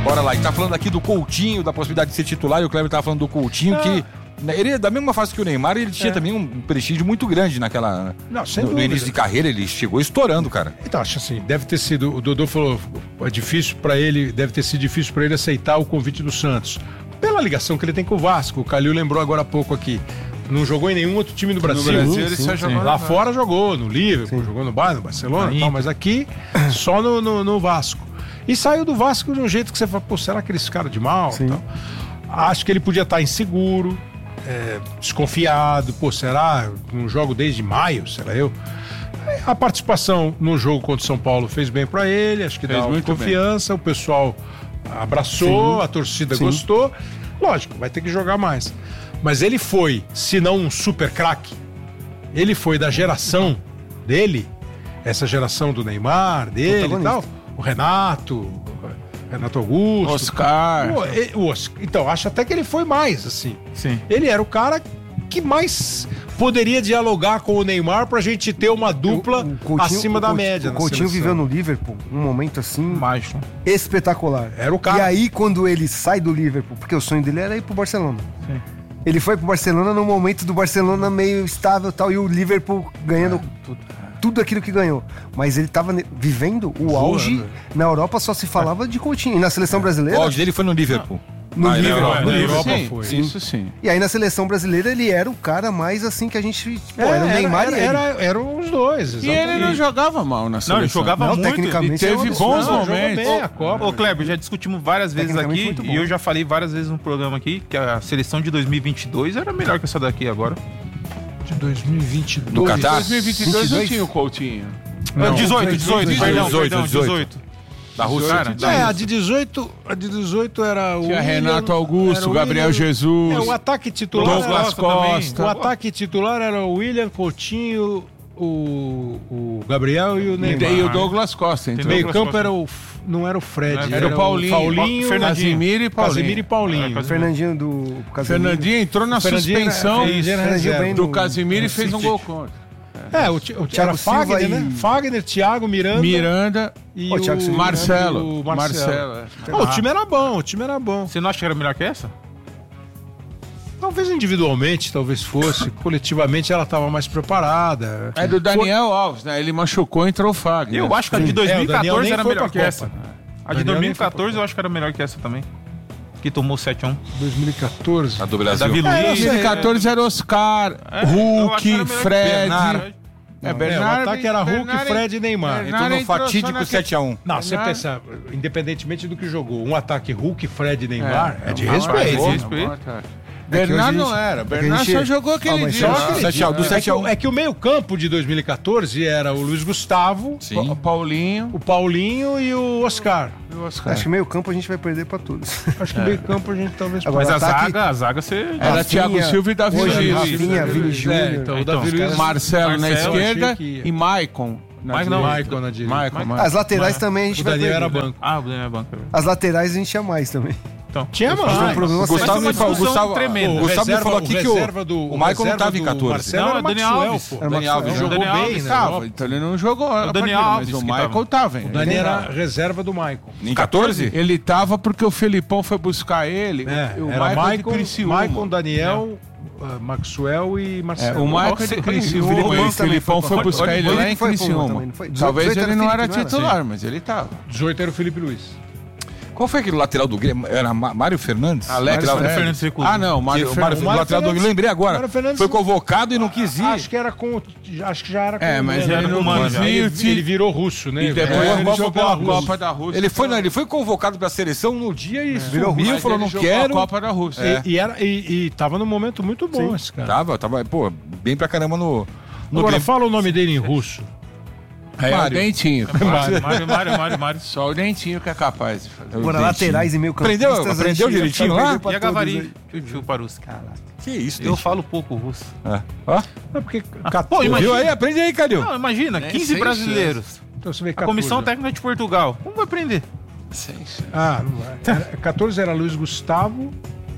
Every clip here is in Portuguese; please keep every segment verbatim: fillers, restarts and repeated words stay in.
Bora lá. A gente tá falando aqui do Coutinho, da possibilidade de ser titular, e o Kleber tava falando do Coutinho, ah. que ele, da mesma fase que o Neymar, ele tinha é. também um prestígio muito grande naquela... Não, sem no, no início de carreira, ele chegou estourando, cara. Então, acho assim, deve ter sido... O Dodô falou, é difícil pra ele, deve ter sido difícil pra ele aceitar o convite do Santos. Pela ligação que ele tem com o Vasco. O Calil lembrou agora há pouco aqui. Não jogou em nenhum outro time do Brasil. No Brasil sim, ele sim, só sim. jogou. Lá fora jogou, no Liverpool, sim. jogou no Bayern, no Barcelona e tal, mas aqui só no, no, no Vasco. E saiu do Vasco de um jeito que você fala, pô, será que eles ficaram de mal? Tal? Acho que ele podia estar inseguro, é, desconfiado, pô, será? Não jogo desde maio, será eu? A participação no jogo contra o São Paulo fez bem pra ele, acho que fez dá uma confiança, bem. O pessoal abraçou, sim. a torcida sim. gostou. Lógico, vai ter que jogar mais. Mas ele foi, se não um super craque, ele foi da geração dele, essa geração do Neymar, dele e tal, o Renato, Renato Augusto. Oscar. O, o Oscar. Então, acho até que ele foi mais, assim. Sim. Ele era o cara que mais poderia dialogar com o Neymar pra gente ter uma dupla o, o Coutinho, o acima da Coutinho, média. O Coutinho viveu no Liverpool um momento assim mágico, espetacular. Era o cara. E aí, quando ele sai do Liverpool, porque o sonho dele era ir pro Barcelona. Sim. Ele foi pro Barcelona no momento do Barcelona meio estável e tal, e o Liverpool ganhando é, tudo, tudo aquilo que ganhou. Mas ele tava vivendo o auge. Na Europa só se falava de Coutinho. E na seleção brasileira... O auge dele foi no Liverpool. No ah, Liverpool. Europa, No na Liverpool. Europa foi. Sim, isso sim. E aí na seleção brasileira ele era o cara mais assim que a gente... Pô, é, era o Neymar era, e ele. Era, eram os dois, exatamente. E ele não jogava mal na seleção. Não, ele jogava não, muito. Tecnicamente e teve é bons não, momentos. Bem, a Copa. Ô, Kleber, já discutimos várias vezes aqui, e eu já falei várias vezes no programa aqui, que a seleção de dois mil e vinte e dois era melhor que essa daqui agora. De dois mil e vinte e dois. No Catar? dois mil e vinte e dois não tinha o Coutinho. Não, dezoito, dezoito, perdão, perdão, dezoito. Da Rússia. Cara, é, a de dezoito, a de dezoito era o tinha William, Renato Augusto, Gabriel William, Jesus. É, o ataque titular Douglas era, Costa. O ataque titular era o William, Coutinho, o, o Gabriel e o Neymar. E o Douglas Costa. O meio campo era o, não era o Fred, era, era o Paulinho, o Paulinho, Casimiro e Paulinho. Casimiro e Paulinho. É, Fernandinho do Casimiro. Fernandinho entrou na Fernandinho suspensão era, Fernandinho era do no, Casimiro no e fez City. um gol contra. É, o, o Thiago Fagner, e... né? Fagner, Thiago, Miranda. Miranda e o, o Thiago Marcelo. E o Marcelo. Marcelo é. Oh, o time era bom, o time era bom. Você não acha que era melhor que essa? Talvez individualmente, talvez fosse. Coletivamente ela estava mais preparada. É do Daniel Alves, né? Ele machucou e entrou o Fagner. Eu acho que a de dois mil e quatorze é, era melhor que Copa. essa. A de dois mil e quatorze eu acho que era melhor que essa também. Que tomou sete a um. dois mil e quatorze. A do Brasil. Davi Luiz. É, dois mil e quatorze era Oscar, É, Hulk, Fred. Bernard. É, É, Bernard, o ataque era Hulk, Bernard, Fred e Neymar. Bernard Entrou no entrou fatídico só naquele- sete a um. Não, você Bernard- pensa, independentemente do que jogou, um ataque Hulk, Fred e Neymar é, de não, respeito. não, de não, respeito. não, cara. É que Bernard hoje a não gente- era. é que Bernard a gente- só jogou aquele Ah, mas dia. só Só aquele sete a um, do É sete que, a o- um. é que o meio campo de dois mil e quatorze era o Luiz Gustavo, O Paulinho o Paulinho e o Oscar. e o Oscar. Acho que meio campo a gente vai perder pra todos. Acho que o meio campo a gente talvez... Agora, Mas a ataque- zaga, a zaga você... Era Rafinha, Thiago Silva e Davi hoje, Luiz. Rafinha, Vini É, Júnior. então, o Então, Davi os Luiz... Marcelo na Marcelo, esquerda achei que ia. e Maicon. na Mas não, direita. Maicon na direita. Maicon, Maicon. As laterais também a gente O vai Daniel perder. era banco. Ah, o Daniel é banco. As laterais a gente tinha mais também. Então, Tinha Mas mais. o problema O Gustavo Mas me é falou, uma discussão Gustavo, tremenda. o Gustavo me reserva- falou aqui o que o, reserva do- o Maicon não reserva estava em do quatorze. Marcelo Não, era é Daniel Maxwell, Alves. pô. Era Daniel Alves Maxwell. jogou Daniel bem, Alves né? Tava, Europa. então ele não jogou. a Daniel partida, Alves mas o que Michael tava. tava. O Dani era reserva do Maicon. Em quatorze? Ele tava porque o Felipão foi buscar ele. É, o era Michael de Maicon, Criciúma. Maicon, Daniel, uh, Maxwell e É, Marcelo. o Michael Nossa, de o Criciúma Felipe e o Luiz também Felipão foi foi pra- buscar Olha, ele olha lá que em foi pra uma Criciúma. também, não foi? Talvez dezoito ele era não Felipe, era não era? titular, mas ele tava. dezoito era o Felipe Luiz. Qual foi aquele lateral do Grêmio? Era Ma- Mário Fernandes? Alex Lateral- Fernandes. Fernandes Recluso. Ah, não, Mário Que- o Mário, Fernandes. o lateral do Fernandes- Eu lembrei agora. Mário Fernandes- Foi convocado e não quis ir. Acho que era com. Acho que já era com. É, mas né? ele Era não com- quis ir, ele, o time- ele virou russo, né? E depois É, ele jogou jogou pela a Rússia. Copa da Rússia. Ele foi, não, ele foi convocado pra seleção no dia e Virou sumiu, Mas falou, ele não jogou quero. a Copa da Rússia. É. E, e, era, e, e tava num momento muito bom esse cara. Tava, tava, pô, bem pra caramba no, no Agora Grêmio. fala o nome dele em russo. É o Mário. Dentinho. Mário, Mário, Mário, Mário, Mário. Só o Dentinho que é capaz de fazer. Agora, laterais e meio campo. Aprendeu- aprendeu direitinho lá? E a Gavari? Tio Paruski. Que isso, Eu falo pouco russo. É. Ó, É porque. Pô, imagina. viu aí? Aprende aí, Calil. Não, imagina, Nem quinze sem brasileiros. Então você vê A quatorze. Comissão Técnica de Portugal. Como vai aprender? Ah, não vai. Era- quatorze era Luiz Gustavo,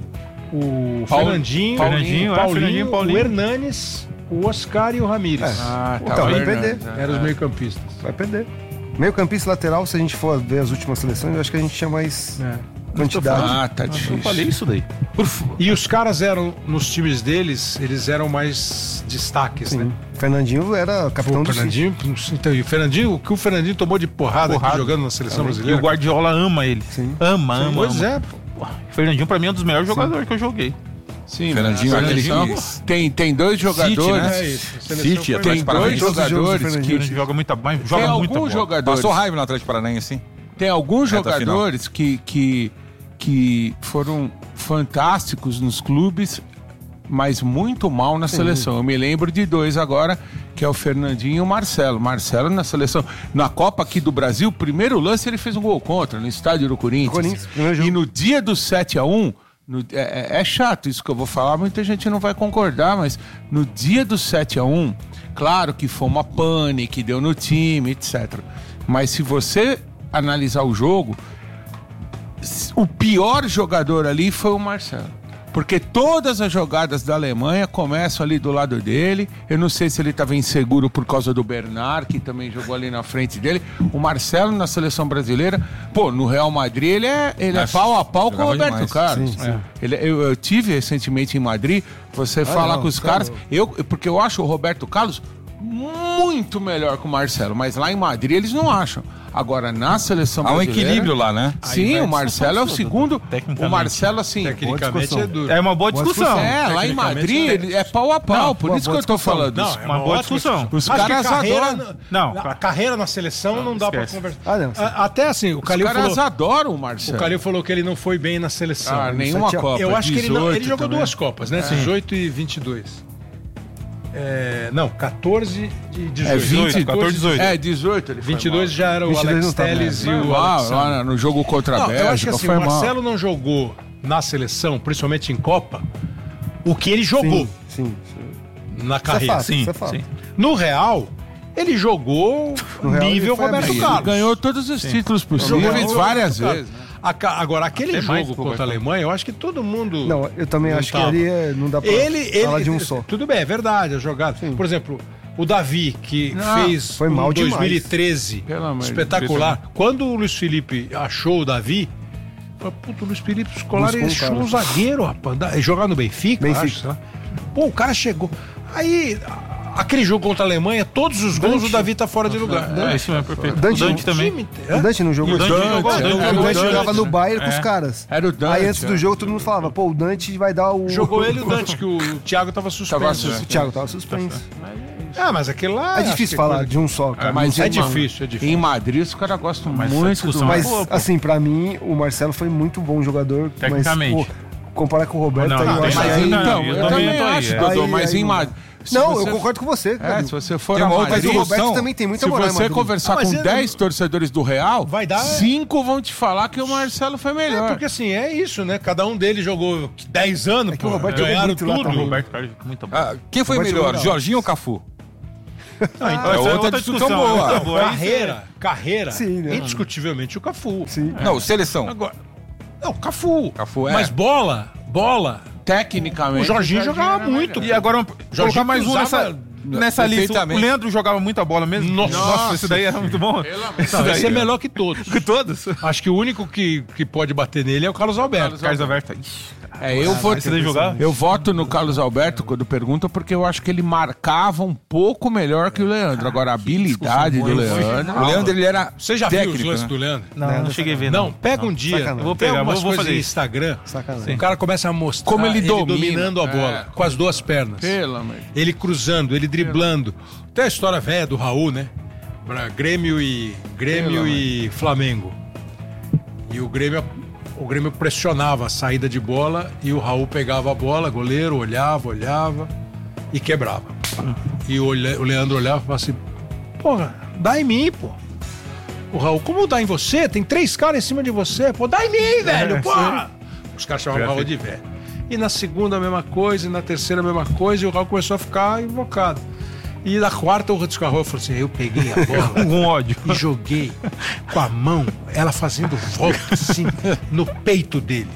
o Paulo- Fernandinho, Paulinho, o é, Paulinho, Fernandinho, Paulinho. o Hernanes, o Oscar e o Ramírez. Ah, tá. Então, vai Fernandes, perder. é. Eram os meio-campistas. Vai perder. Meio campista lateral, se a gente for ver as últimas seleções, eu acho que a gente tinha mais... É. quantidade. Ah, tá difícil. Eu falei isso daí. E os caras eram, nos times deles, eles eram mais destaques, Sim. né? Fernandinho era capitão O do City. Fernandinho, então, e o Fernandinho, o que o Fernandinho tomou de porrada, Porrada. aqui jogando na seleção E brasileira. o Guardiola ama ele. Sim. Ama, ama. Pois ama. é, pô. O Fernandinho, pra mim, é um dos melhores jogadores que eu joguei. Sim, Fernandinho, mas a aquele seleção que- tem, tem dois jogadores. né? É isso. A seleção City, foi- Atlético Tem Paranaense. dois Todos os jogos do jogadores Fernandinho. que. Ele joga muita, mas Tem joga muita alguns bola. jogadores. Passou raiva no Atlético Paranaense, hein? Tem alguns Reta jogadores que, que, que foram fantásticos nos clubes, mas muito mal na seleção. Eu me lembro de dois agora, que é o Fernandinho e o Marcelo. Marcelo na seleção. Na Copa aqui do Brasil, primeiro lance ele fez um gol contra, no estádio do Corinthians. Corinthians, primeiro jogo. E no dia do sete a um, no- é, é- é chato isso que eu vou falar, muita gente não vai concordar, mas no dia do sete a um, claro que foi uma pane que deu no time, etcétera. Mas se você analisar o jogo, o pior jogador ali foi o Marcelo. Porque todas as jogadas da Alemanha começam ali do lado dele. Eu não sei se ele estava inseguro por causa do Bernard, que também jogou ali na frente dele. O Marcelo na seleção brasileira, pô, no Real Madrid ele é, ele é Acho- pau a pau com o jogava Roberto demais. Carlos. Sim, sim. É. Ele- eu, eu tive recentemente em Madrid, você fala não, com os tá caras, louco. eu, porque eu acho o Roberto Carlos muito melhor que o Marcelo, mas lá em Madrid eles não acham. Agora, na seleção Há um brasileira... equilíbrio lá, né? Sim, vai o Marcelo é o segundo. Tecnicamente. O Marcelo, assim. Tecnicamente é duro. É uma boa discussão. É, lá em Madrid ele é pau a pau. Não, por boa- isso que boa eu tô discussão. falando Não, isso. é uma boa ótima discussão. Os Acho que caras carreira, adoram. Não, a carreira na seleção não, dá pra esquece. conversar. Ah, não, sim. A- Até assim, o Os Calil caras falou, adoram o o Marcelo. Calil falou que ele não foi bem na seleção. Ah, nenhuma sete a um. Copa. Eu acho que ele não, ele dezoito jogou também. duas Copas, né? dezoito e vinte e dois. É, não, catorze e dezoito. É vinte, quatorze, dezoito. É, dezoito ele foi vinte e dois mal. já era o vinte e dois Alex não tava, Telles Foi e o mal, Alexandre. lá no jogo contra a Não, eu acho que Bélgica, assim, foi o mal. Marcelo não jogou na seleção, principalmente em Copa, o que ele jogou Sim, sim. na Isso é carreira. fato, sim, isso é fato. sim. No Real, ele jogou No Real, nível ele foi Roberto bem. Ele Carlos. ganhou todos os títulos possíveis Jogou- várias Roberto vezes. Carlos. A ca- Agora, aquele Até mais jogo pro contra a Roberto. Alemanha, eu acho que todo mundo. Não, eu também Não acho tava. que ali é- não dá pra Ele, falar ele, de um só. Tudo bem, é verdade, a jogada. Sim. Por exemplo, o Davi, que Não, fez foi mal um demais. dois mil e treze Pelo amor de espetacular. Quando o Luiz Felipe achou o Davi, falou, puta, o Luiz Felipe Scolari Buscou um achou cara. um zagueiro, rapaz. da- Jogar no Benfica, Benfica. acho, sei lá. Pô, o cara chegou. Aí, a- aquele jogo contra a Alemanha, todos os gols, o Davi tá fora de lugar. É, esse mesmo é perfeito. Dante- o Dante também. Time- O Hã? Dante não jogou O Dante isso? jogou, Dante, o Dante o O jogou, Dante Dante, jogava no né? Bayern com os É. caras. Era o Dante. Aí antes do é. jogo todo mundo falava, pô, o Dante vai dar o... Jogou ele e o Dante, que o Thiago tava suspenso. Tava O suspenso. Thiago tava suspenso. Ah, mas aquele lá. É acho difícil que falar coisa- de um só, cara. Mas É em Ma- difícil, é difícil. Em Madrid os caras gostam Mas essa muito do discussão Mas, Boa, pô. assim, pra mim, o Marcelo foi muito bom jogador. Tecnicamente. Mas, pô, comparar com o Roberto, Não, aí não, eu tem acho Mas mais que... ainda- aí- então, eu eu também também tô aí, acho, é. Dodô, Aí- mas aí em não- Madrid... se Não, você- eu concordo com você. É, cara. se você for Tem a uma outra Mas o Madrid, discussão. Roberto também tem muita se moral em você Madrid. conversar Ah, mas com ele- dez torcedores do Real, Vai dar- cinco vão te falar que o Marcelo foi É, melhor. porque assim, é isso, né? Cada um deles jogou dez anos, É que o pô, Roberto jogou ganharam muito lá tudo. também. O Roberto Carlos, muito bom. Ah, quem foi Roberto melhor, Legal. Jorginho ou Cafu? Não, então é essa outra discussão boa. outra boa. Aí Carreira, carreira, Sim, né? indiscutivelmente o Cafu. Sim. Não, seleção. Agora, não, Cafu. Cafu é. Mas bola, bola. Tecnicamente... O Jorginho jogava era muito. E agora, colocar Jorginho mais um cruzava nessa, nessa lista. O perfeitamente. Leandro jogava muita bola mesmo? Nossa. Nossa, esse daí era muito bom. Esse Não, daí esse é melhor que todos. que todos. Acho que o único que, que pode bater nele é o Carlos Alberto. Carlos Alberto. Ixi, É, eu, vou, esse daí jogar? eu voto no Carlos Alberto quando pergunta, porque eu acho que ele marcava um pouco melhor que o Leandro. Agora, a habilidade do boa, hein? Leandro... O Leandro, ele era Você já viu técnico, os lances né? do Leandro? Não, não cheguei a ver. Não, pega um dia. Sacanagem. Eu vou Tem pegar, algumas vou, vou coisas fazer no isso. Instagram. Sacanagem. O cara começa a mostrar Como ele domina. dominando a bola, É. com as duas pernas. Pelo amor. Ele cruzando, ele driblando. Tem a história velha do Raul, né? Pra Grêmio e Grêmio Pelo e Flamengo. E o Grêmio, o Grêmio pressionava a saída de bola e o Raul pegava a bola, goleiro, olhava, olhava e quebrava. E o Le- o Leandro olhava e falava assim: porra, dá em mim, pô. O Raul, como dá em você? Tem três caras em cima de você. Pô, dá em mim, velho, porra. Os caras chamavam o Raul de velho. E na segunda a mesma coisa, e na terceira a mesma coisa, e o Raul começou a ficar invocado. E na quarta o Raul falou assim: eu peguei a bola Com ódio. e joguei com a mão, ela fazendo volta assim, no peito dele.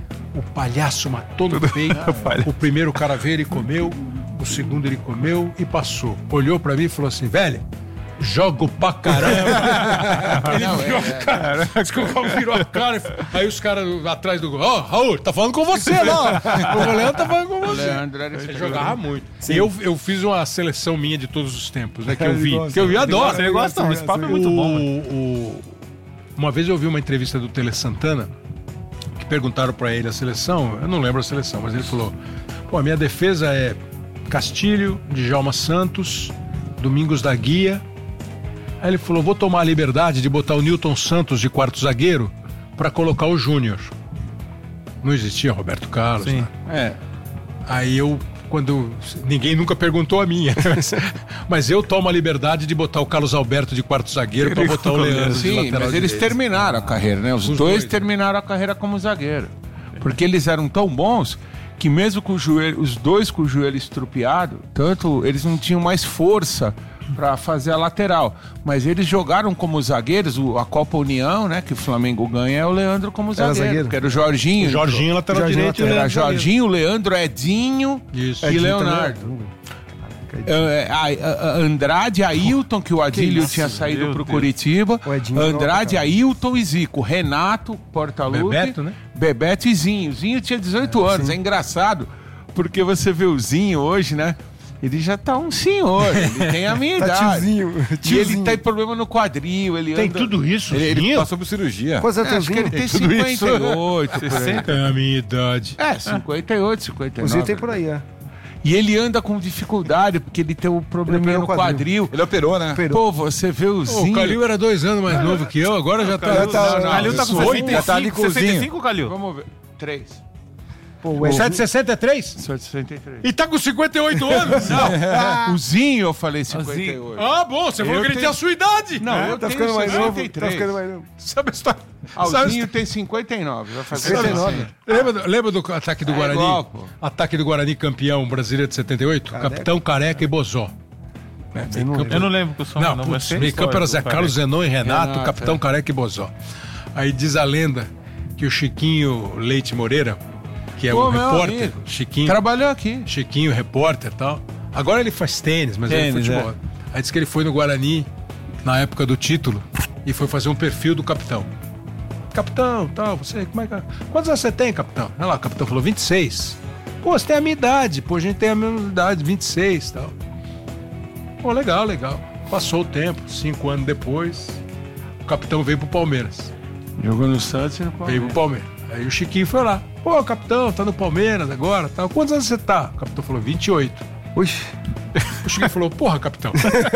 O palhaço matou no peito. O primeiro cara veio e comeu, o segundo ele comeu e passou. Olhou pra mim e falou assim: velho, jogo pra caramba. Ele não, virou é, a cara. É. Desculpa, virou a cara. Aí os caras atrás do gol. Ó, oh, Raul, tá falando com você lá. O Leandro tá falando com você. Leandro era Ele jogava muito. Sim. Eu, eu fiz uma seleção minha de todos os tempos, né? Que eu vi. Que eu vi, adoro. Você gosta, não. Esse papo é muito o, bom. O, uma vez eu vi uma entrevista do Tele Santana que perguntaram pra ele a seleção. Eu não lembro a seleção, mas ele falou: pô, a minha defesa é Castilho, Djalma Santos, Domingos da Guia. Aí ele falou, vou tomar a liberdade de botar o Newton Santos de quarto zagueiro pra colocar o Júnior. Não existia Roberto Carlos. Sim. Né? É. Aí eu, quando... Ninguém nunca perguntou a minha. Mas eu tomo a liberdade de botar o Carlos Alberto de quarto zagueiro pra botar o Leandro Sim, de lateral mas eles direito. terminaram a carreira, né? Os, Os dois, dois terminaram a carreira como zagueiro. Porque eles eram tão bons que mesmo com o joelho, os dois com o joelho estrupiado, tanto eles não tinham mais força para fazer a lateral, mas eles jogaram como zagueiros, o, a Copa União, né, que o Flamengo ganha, é o Leandro como zagueiro, era zagueiro. Que era o Jorginho. O Jorginho lateral Jorginho, direito. Era Jorginho, Leandro, Edinho Isso. e Edinho Leonardo. É, a, a Andrade, Ailton, que o Adílio tinha saído pro Deus. Curitiba. Andrade, Ailton e Zico. Renato, Portaluppi. Bebeto, né? Bebeto e Zinho. Zinho tinha dezoito é, anos. Sim. É engraçado, porque você vê o Zinho hoje, né? Ele já tá um senhor, ele tem a minha tá idade. Tiozinho, tiozinho. E ele tem problema no quadril. Ele tem anda... tudo isso? Ele, ele passou por cirurgia. Quantos anos é, acho que ele tem, tem cinquenta e oito. sessenta é a minha idade. É, cinquenta e oito, cinquenta e nove. O Zinho tem por aí, é. E ele anda com dificuldade, porque ele tem um probleminha no quadril. quadril. Ele operou, né? Operou. Pô, você vê o Zinho... O Calil era dois anos mais novo que eu, agora já tá... O Calil tá com sessenta e cinco, Calil? Vamos ver. Três. Pô, o sete sessenta e três? sete sessenta e três. E tá com cinquenta e oito anos? Não. O Zinho, eu falei cinquenta e oito. Ah, bom, você falou eu que ele tenho... tem a sua idade. Não, é, eu tá tenho ficando mais novo. sessenta e três. Tá ficando mais novo. Sabe a história? Ah, o Zinho tem cinquenta e nove. Vai fazer cinquenta e nove. Lembra do, lembra do ataque do é Guarani? Igual, ataque do Guarani campeão brasileiro de setenta e oito? Careca. Capitão Careca e Bozó. É, eu, não eu não lembro que o som não, não putz, meio campo era Zé Carlos, Zenon e Renato, Renato Capitão é. Careca e Bozó. Aí diz a lenda que o Chiquinho Leite Moreira, que é Pô, o repórter, amigo. Chiquinho. Trabalhou aqui. Chiquinho, repórter e tal. Agora ele faz tênis, mas tênis, ele é futebol. É. Aí diz que ele foi no Guarani, na época do título, e foi fazer um perfil do capitão. Capitão, tal, você, como é que... Quantos anos você tem, capitão? Olha lá, o capitão falou, vinte e seis. Pô, você tem a minha idade. Pô, a gente tem a mesma idade, vinte e seis e tal. Pô, legal, legal. Passou o tempo, cinco anos depois, o capitão veio pro Palmeiras. Jogou no Santos e no Palmeiras. Veio pro Palmeiras. Aí o Chiquinho foi lá. Pô, capitão, tá no Palmeiras agora, tal. Quantos anos você tá? O capitão falou, vinte e oito. Oxi. O Chiquinho falou, porra, capitão.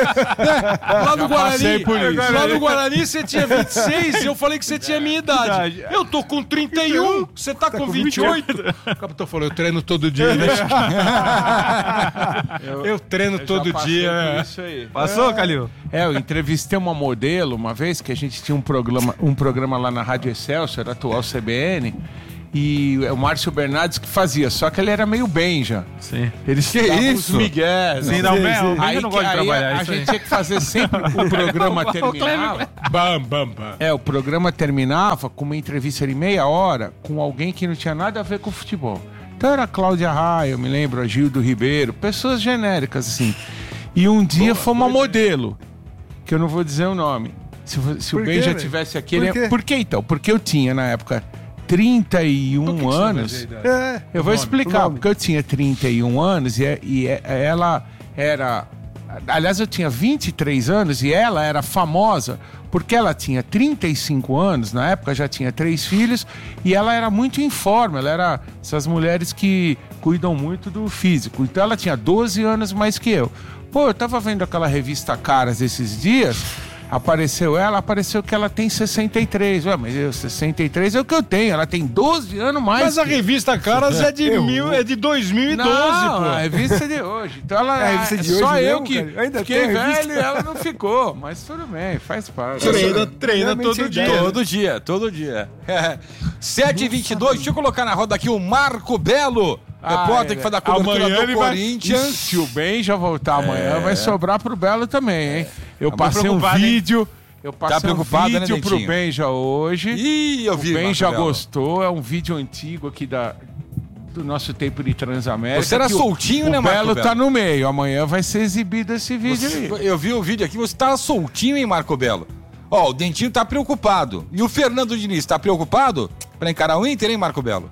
Lá no Guarani, lá no Guarani você tinha vinte e seis e eu falei que você tinha a minha idade. Eu tô com trinta e um, você tá, tá com vinte e oito. O capitão falou, eu treino todo dia, né? eu, eu treino eu todo dia. Isso aí. Passou, Calil? É, eu entrevistei uma modelo uma vez, que a gente tinha um programa, um programa lá na Rádio Excelsior, atual C B N, e o Márcio Bernardes que fazia, só que ele era meio benja. Sim. Eles que isso? Miguel. Sim, não, não, aí não que, gosto de aí trabalhar. A, a gente tinha que fazer sempre o programa terminava. Bam, bam, bam. É, o programa terminava com uma entrevista de meia hora com alguém que não tinha nada a ver com futebol. Então era a Cláudia Raia, eu me lembro, a Gildo Ribeiro, pessoas genéricas assim. E um dia Boa, foi uma modelo, que eu não vou dizer o nome. Se, se o Ben já tivesse aqui, Por ele... quê? Por que então? Porque eu tinha na época trinta e um anos. É, eu vou explicar, porque eu tinha trinta e um anos e, e ela era... Aliás, eu tinha vinte e três anos e ela era famosa porque ela tinha trinta e cinco anos, na época já tinha três filhos, e ela era muito em forma, ela era essas mulheres que cuidam muito do físico. Então ela tinha doze anos mais que eu. Pô, eu tava vendo aquela revista Caras esses dias, apareceu ela, apareceu que ela tem sessenta e três. Ué, mas eu, sessenta e três é o que eu tenho, ela tem doze anos mais. Mas que... a revista Caras é de, mil, é de dois mil e doze, não, pô. a revista é de hoje. Então ela é, é de só hoje eu mesmo, que Ainda fiquei velho e ela não ficou. Mas tudo bem, faz parte. Treina, treina todo dia. Todo dia, todo dia. sete e vinte e dois, deixa eu colocar na roda aqui o Marco Belo. Ah, repórter é, que faz da cobertura amanhã do Corinthians. Vai... Se o Ben já voltar amanhã, é. vai sobrar pro Belo também, hein? Eu tá passei um vídeo... Hein? Eu passei tá preocupado, um vídeo né, pro Benja hoje. Ih, eu vi. O Benja gostou, é um vídeo antigo aqui da, do nosso tempo de Transamérica. Você era soltinho, o, né, o Marco Belo? O Belo tá no meio. Amanhã vai ser exibido esse vídeo você, aí. Eu vi o vídeo aqui, você tava soltinho, hein, Marco Belo? Ó, o Dentinho tá preocupado. E o Fernando Diniz tá preocupado pra encarar o Inter, hein, Marco Belo?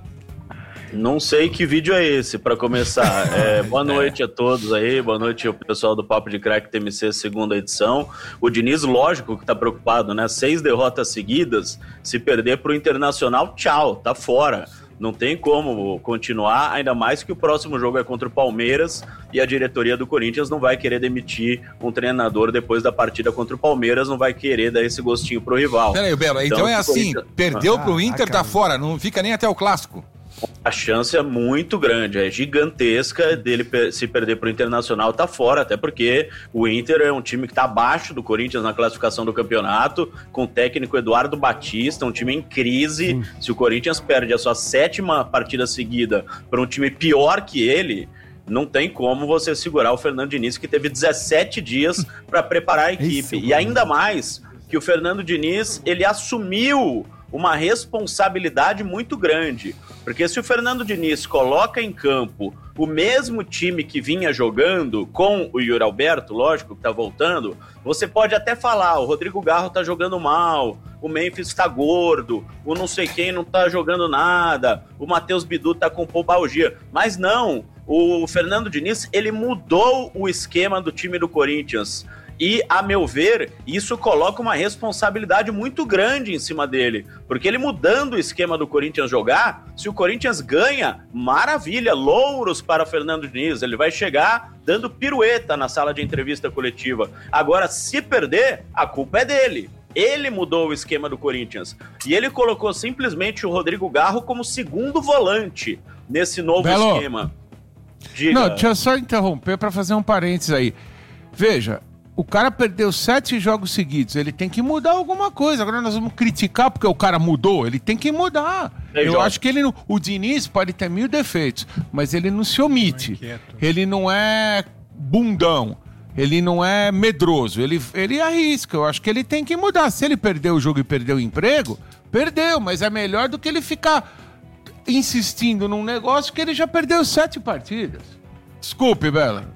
Não sei que vídeo é esse, para começar. É, boa noite a todos aí, boa noite ao pessoal do Papo de Crack T M C, segunda edição. O Diniz, lógico que tá preocupado, né? Seis derrotas seguidas, se perder pro Internacional, tchau, tá fora. Não tem como continuar, ainda mais que o próximo jogo é contra o Palmeiras e a diretoria do Corinthians não vai querer demitir um treinador depois da partida contra o Palmeiras, não vai querer dar esse gostinho pro rival. Peraí, Belo, então, então é assim, Corinthians... perdeu ah, pro Inter, ah, tá fora, não fica nem até o Clássico. A chance é muito grande, é gigantesca dele se perder para o Internacional, tá fora, até porque o Inter é um time que está abaixo do Corinthians na classificação do campeonato, com o técnico Eduardo Batista, um time em crise. Sim. Se o Corinthians perde a sua sétima partida seguida para um time pior que ele, não tem como você segurar o Fernando Diniz, que teve dezessete dias para preparar a equipe. Isso, e ainda mais que o Fernando Diniz, ele assumiu uma responsabilidade muito grande, porque se o Fernando Diniz coloca em campo o mesmo time que vinha jogando, com o Yuri Alberto, lógico que tá voltando, você pode até falar, o Rodrigo Garro tá jogando mal, o Memphis tá gordo, o não sei quem não tá jogando nada, o Matheus Bidu tá com pubalgia, mas não, o Fernando Diniz, ele mudou o esquema do time do Corinthians. E, a meu ver, isso coloca uma responsabilidade muito grande em cima dele. Porque ele mudando o esquema do Corinthians jogar, se o Corinthians ganha, maravilha, louros para o Fernando Diniz. Ele vai chegar dando pirueta na sala de entrevista coletiva. Agora, se perder, a culpa é dele. Ele mudou o esquema do Corinthians. E ele colocou simplesmente o Rodrigo Garro como segundo volante nesse novo Belo. esquema. Diga. Não, deixa eu só interromper para fazer um parênteses aí. Veja... O cara perdeu sete jogos seguidos, ele tem que mudar alguma coisa. Agora nós vamos criticar porque o cara mudou, ele tem que mudar. Ei, Eu Jorge. acho que ele não... O Diniz pode ter mil defeitos, mas ele não se omite. Não é ele não é bundão, ele não é medroso, ele, ele arrisca. Eu acho que ele tem que mudar. Se ele perdeu o jogo e perdeu o emprego, perdeu, mas é melhor do que ele ficar insistindo num negócio que ele já perdeu sete partidas. Desculpe, Bela.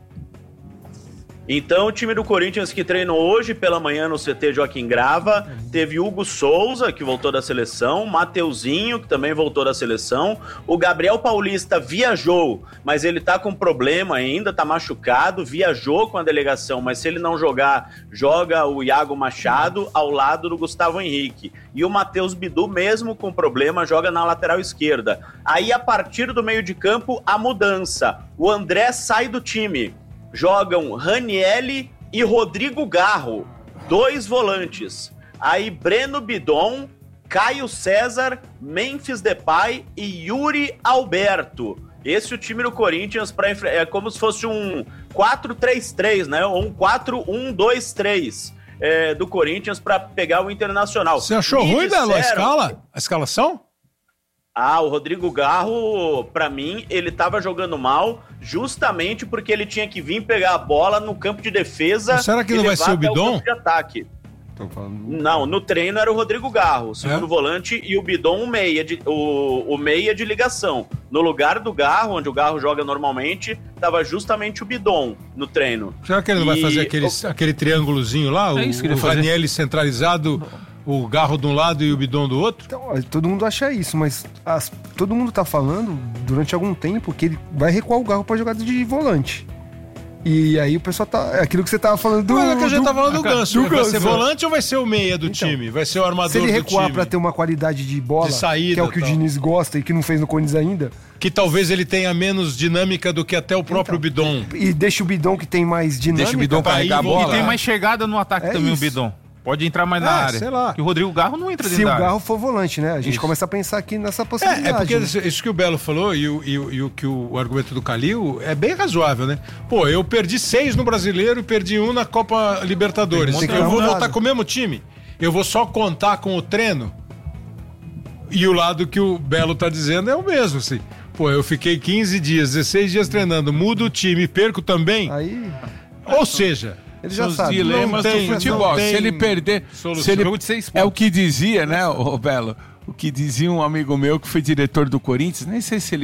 Então, o time do Corinthians que treinou hoje pela manhã no C T Joaquim Grava, teve Hugo Souza, que voltou da seleção, Mateuzinho, que também voltou da seleção, o Gabriel Paulista viajou, mas ele tá com problema ainda, tá machucado, viajou com a delegação, mas se ele não jogar, joga o Iago Machado ao lado do Gustavo Henrique. E o Matheus Bidu, mesmo com problema, joga na lateral esquerda. Aí, a partir do meio de campo, a mudança. O André sai do time. Jogam Ranielli e Rodrigo Garro, dois volantes. Aí Breno Bidon, Caio César, Memphis Depay e Yuri Alberto. Esse é o time do Corinthians para é como se fosse um quatro três três, né? Ou um quatro um dois três é, do Corinthians para pegar o Internacional. Você achou Me ruim, disseram... Belo, a escala? A escalação? Ah, o Rodrigo Garro, pra mim, ele tava jogando mal justamente porque ele tinha que vir pegar a bola no campo de defesa. Mas será que não vai ser o Bidon? Campo de ataque. Não, no treino era o Rodrigo Garro, segundo é? volante, e o Bidon o meia, de, o, o meia de ligação. No lugar do Garro, onde o Garro joga normalmente, tava justamente o Bidon no treino. Será que ele não e... vai fazer aquele, o... aquele triângulozinho lá? É o o Ranielli centralizado... O Garro de um lado e o Bidon do outro? Então, todo mundo acha isso, mas as, todo mundo tá falando durante algum tempo que ele vai recuar o Garro pra jogar de volante. E aí o pessoal tá... É aquilo que você tava falando do... Não, é que a gente do, tá falando do Ganso. Do vai Ganso. ser volante ou vai ser o meia do então, time? Vai ser o armador do time? Se ele recuar pra ter uma qualidade de bola, de saída, que é o que tal. o Diniz gosta e que não fez no Corinthians ainda... Que talvez ele tenha menos dinâmica do que até o próprio então, Bidon. E deixa o Bidon que tem mais dinâmica. Deixa o Bidon carregar a bola. E tem mais chegada no ataque é também isso. o Bidon. Pode entrar mais na é, área. Sei lá. Que o Rodrigo Garro não entra dentro Se da o área. Garro for volante, né? A gente isso. começa a pensar aqui nessa possibilidade. É, é porque né? isso que o Belo falou e o, e o, e o que o, o argumento do Calil é bem razoável, né? Pô, eu perdi seis no Brasileiro e perdi um na Copa Libertadores. Eu vou voltar nada. com o mesmo time? Eu vou só contar com o treino? E o lado que o Belo tá dizendo é o mesmo, assim. Pô, eu fiquei quinze dias, dezesseis dias treinando, mudo o time, perco também. Aí... Ou seja... Ele já sabe. Os dilemas do futebol. Se ele perder... Se ele, é o que dizia, né, o Belo? O que dizia um amigo meu que foi diretor do Corinthians, nem sei se ele,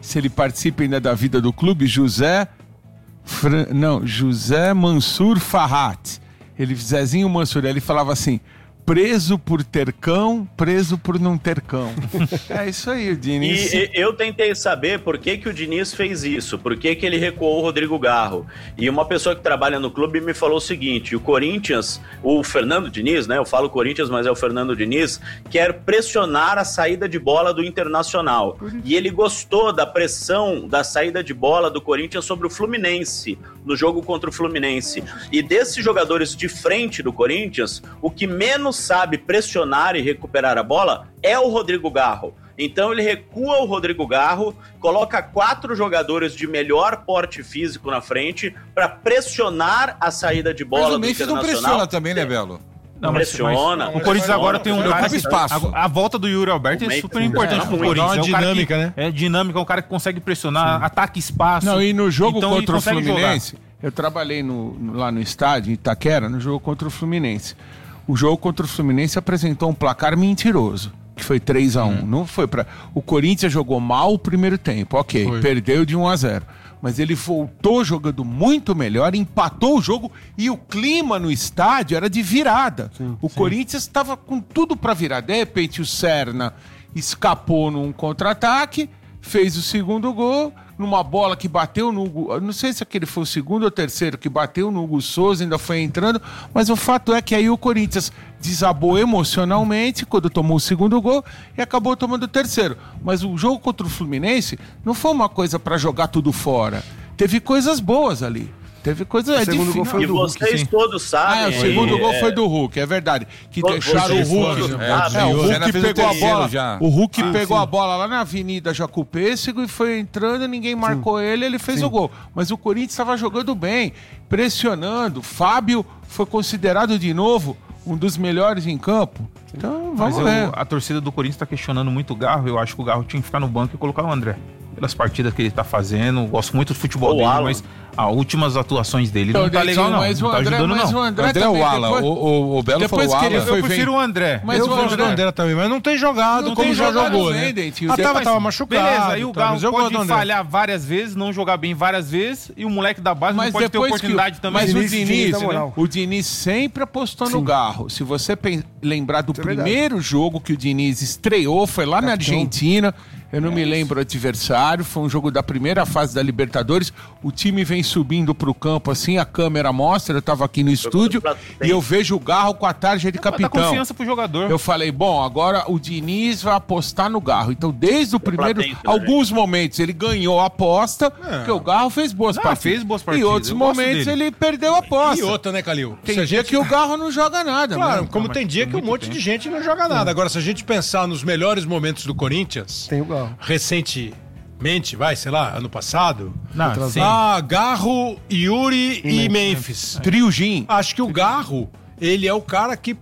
se ele participa ainda da vida do clube, José... Fran, não, José Mansur Farhat. Ele, Zezinho Mansur, ele falava assim... Preso por ter cão, preso por não ter cão. É isso aí, o Diniz. E, e eu tentei saber por que, que o Diniz fez isso, por que, que ele recuou o Rodrigo Garro. E uma pessoa que trabalha no clube me falou o seguinte: o Corinthians, o Fernando Diniz, né? Eu falo Corinthians, mas é o Fernando Diniz, quer pressionar a saída de bola do Internacional. E ele gostou da pressão da saída de bola do Corinthians sobre o Fluminense, no jogo contra o Fluminense. E desses jogadores de frente do Corinthians, o que menos sabe pressionar e recuperar a bola é o Rodrigo Garro. Então ele recua o Rodrigo Garro, coloca quatro jogadores de melhor porte físico na frente para pressionar a saída de bola. Mas o Memphis não pressiona também, né, Belo? Não, pressiona. Mas, mas, o Corinthians agora tem um cara que, espaço. A, a volta do Yuri Alberto é super importante pro Corinthians. Dá uma dinâmica, é um né? É dinâmica, é um cara que consegue pressionar, Sim. ataca espaço. Não, e no jogo então, contra o Fluminense, jogar. eu trabalhei no, lá no estádio, em Itaquera, no jogo contra o Fluminense. O jogo contra o Fluminense apresentou um placar mentiroso, que foi três a um. Hum. Não foi para O Corinthians jogou mal o primeiro tempo, ok, foi. Perdeu de um a zero. Mas ele voltou jogando muito melhor, empatou o jogo e o clima no estádio era de virada. Sim, o sim. Corinthians estava com tudo para virar. De repente o Serna escapou num contra-ataque, fez o segundo gol, numa bola que bateu no Hugo, não sei se aquele foi o segundo ou terceiro que bateu no Hugo Souza, ainda foi entrando, mas o fato é que aí o Corinthians desabou emocionalmente quando tomou o segundo gol e acabou tomando o terceiro. Mas o jogo contra o Fluminense não foi uma coisa para jogar tudo fora. Teve coisas boas ali. Teve coisa o é segundo gol foi do Hulk, vocês sim. todos sabem. Ah, o segundo e, gol é... foi do Hulk, é verdade. Que Todos deixaram o Hulk. É, é, o Hulk pegou a bola. Já. O Hulk ah, pegou sim. a bola lá na Avenida Jacupêssego e foi entrando, ninguém marcou sim. ele, ele fez sim. o gol. Mas o Corinthians estava jogando bem, pressionando. Fábio foi considerado de novo um dos melhores em campo. Então, vamos Mas ver. Eu, a torcida do Corinthians está questionando muito o Garro. Eu acho que o Garro tinha que ficar no banco e colocar o André. Pelas partidas que ele tá fazendo, gosto muito do futebol o dele, Alan. Mas as últimas atuações dele então, não tá legal, não. Mas não o tá André, ajudando, mas não. O André, o André também, é o Alan. Depois, o, o, o Belo depois falou que ele Alan. foi eu prefiro vem... o André. Mas eu gosto do André também, mas não tem jogado não como tem já jogou, né? Bem, ah, tava, tava machucado. Beleza, aí o Galo tá, pode falhar várias vezes, não jogar bem várias vezes, e o moleque da base mas não pode ter oportunidade o, também. Mas Diniz, o Diniz, Diniz, né? o Diniz sempre apostou Sim. no Garro. Se você pen... lembrar do é primeiro verdade. jogo que o Diniz estreou, foi lá Capitão. na Argentina. Eu não é me lembro o adversário, foi um jogo da primeira fase da Libertadores, o time vem subindo pro campo assim, a câmera mostra, eu tava aqui no estúdio e eu vejo o Garro com a tarja de capitão. Dá confiança pro jogador. Eu falei, bom, agora o Diniz vai apostar no Garro. Então desde o primeiro, alguns momentos ele ganhou a aposta, é. porque o Garro fez boas, não, partidas. fez boas partidas. E outros eu momentos ele perdeu a aposta. E outra, né, Calil? Tem dia que o Garro não joga nada. Claro, né? como tem dia que um monte tempo. de gente não joga nada. Agora, se a gente pensar nos melhores momentos do Corinthians, tem o Garro. Recente Mente, vai, sei lá, ano passado. Não, ah, Garro, Yuri e, e Memphis. Trio Gin. Acho que o Garro, ele é o cara que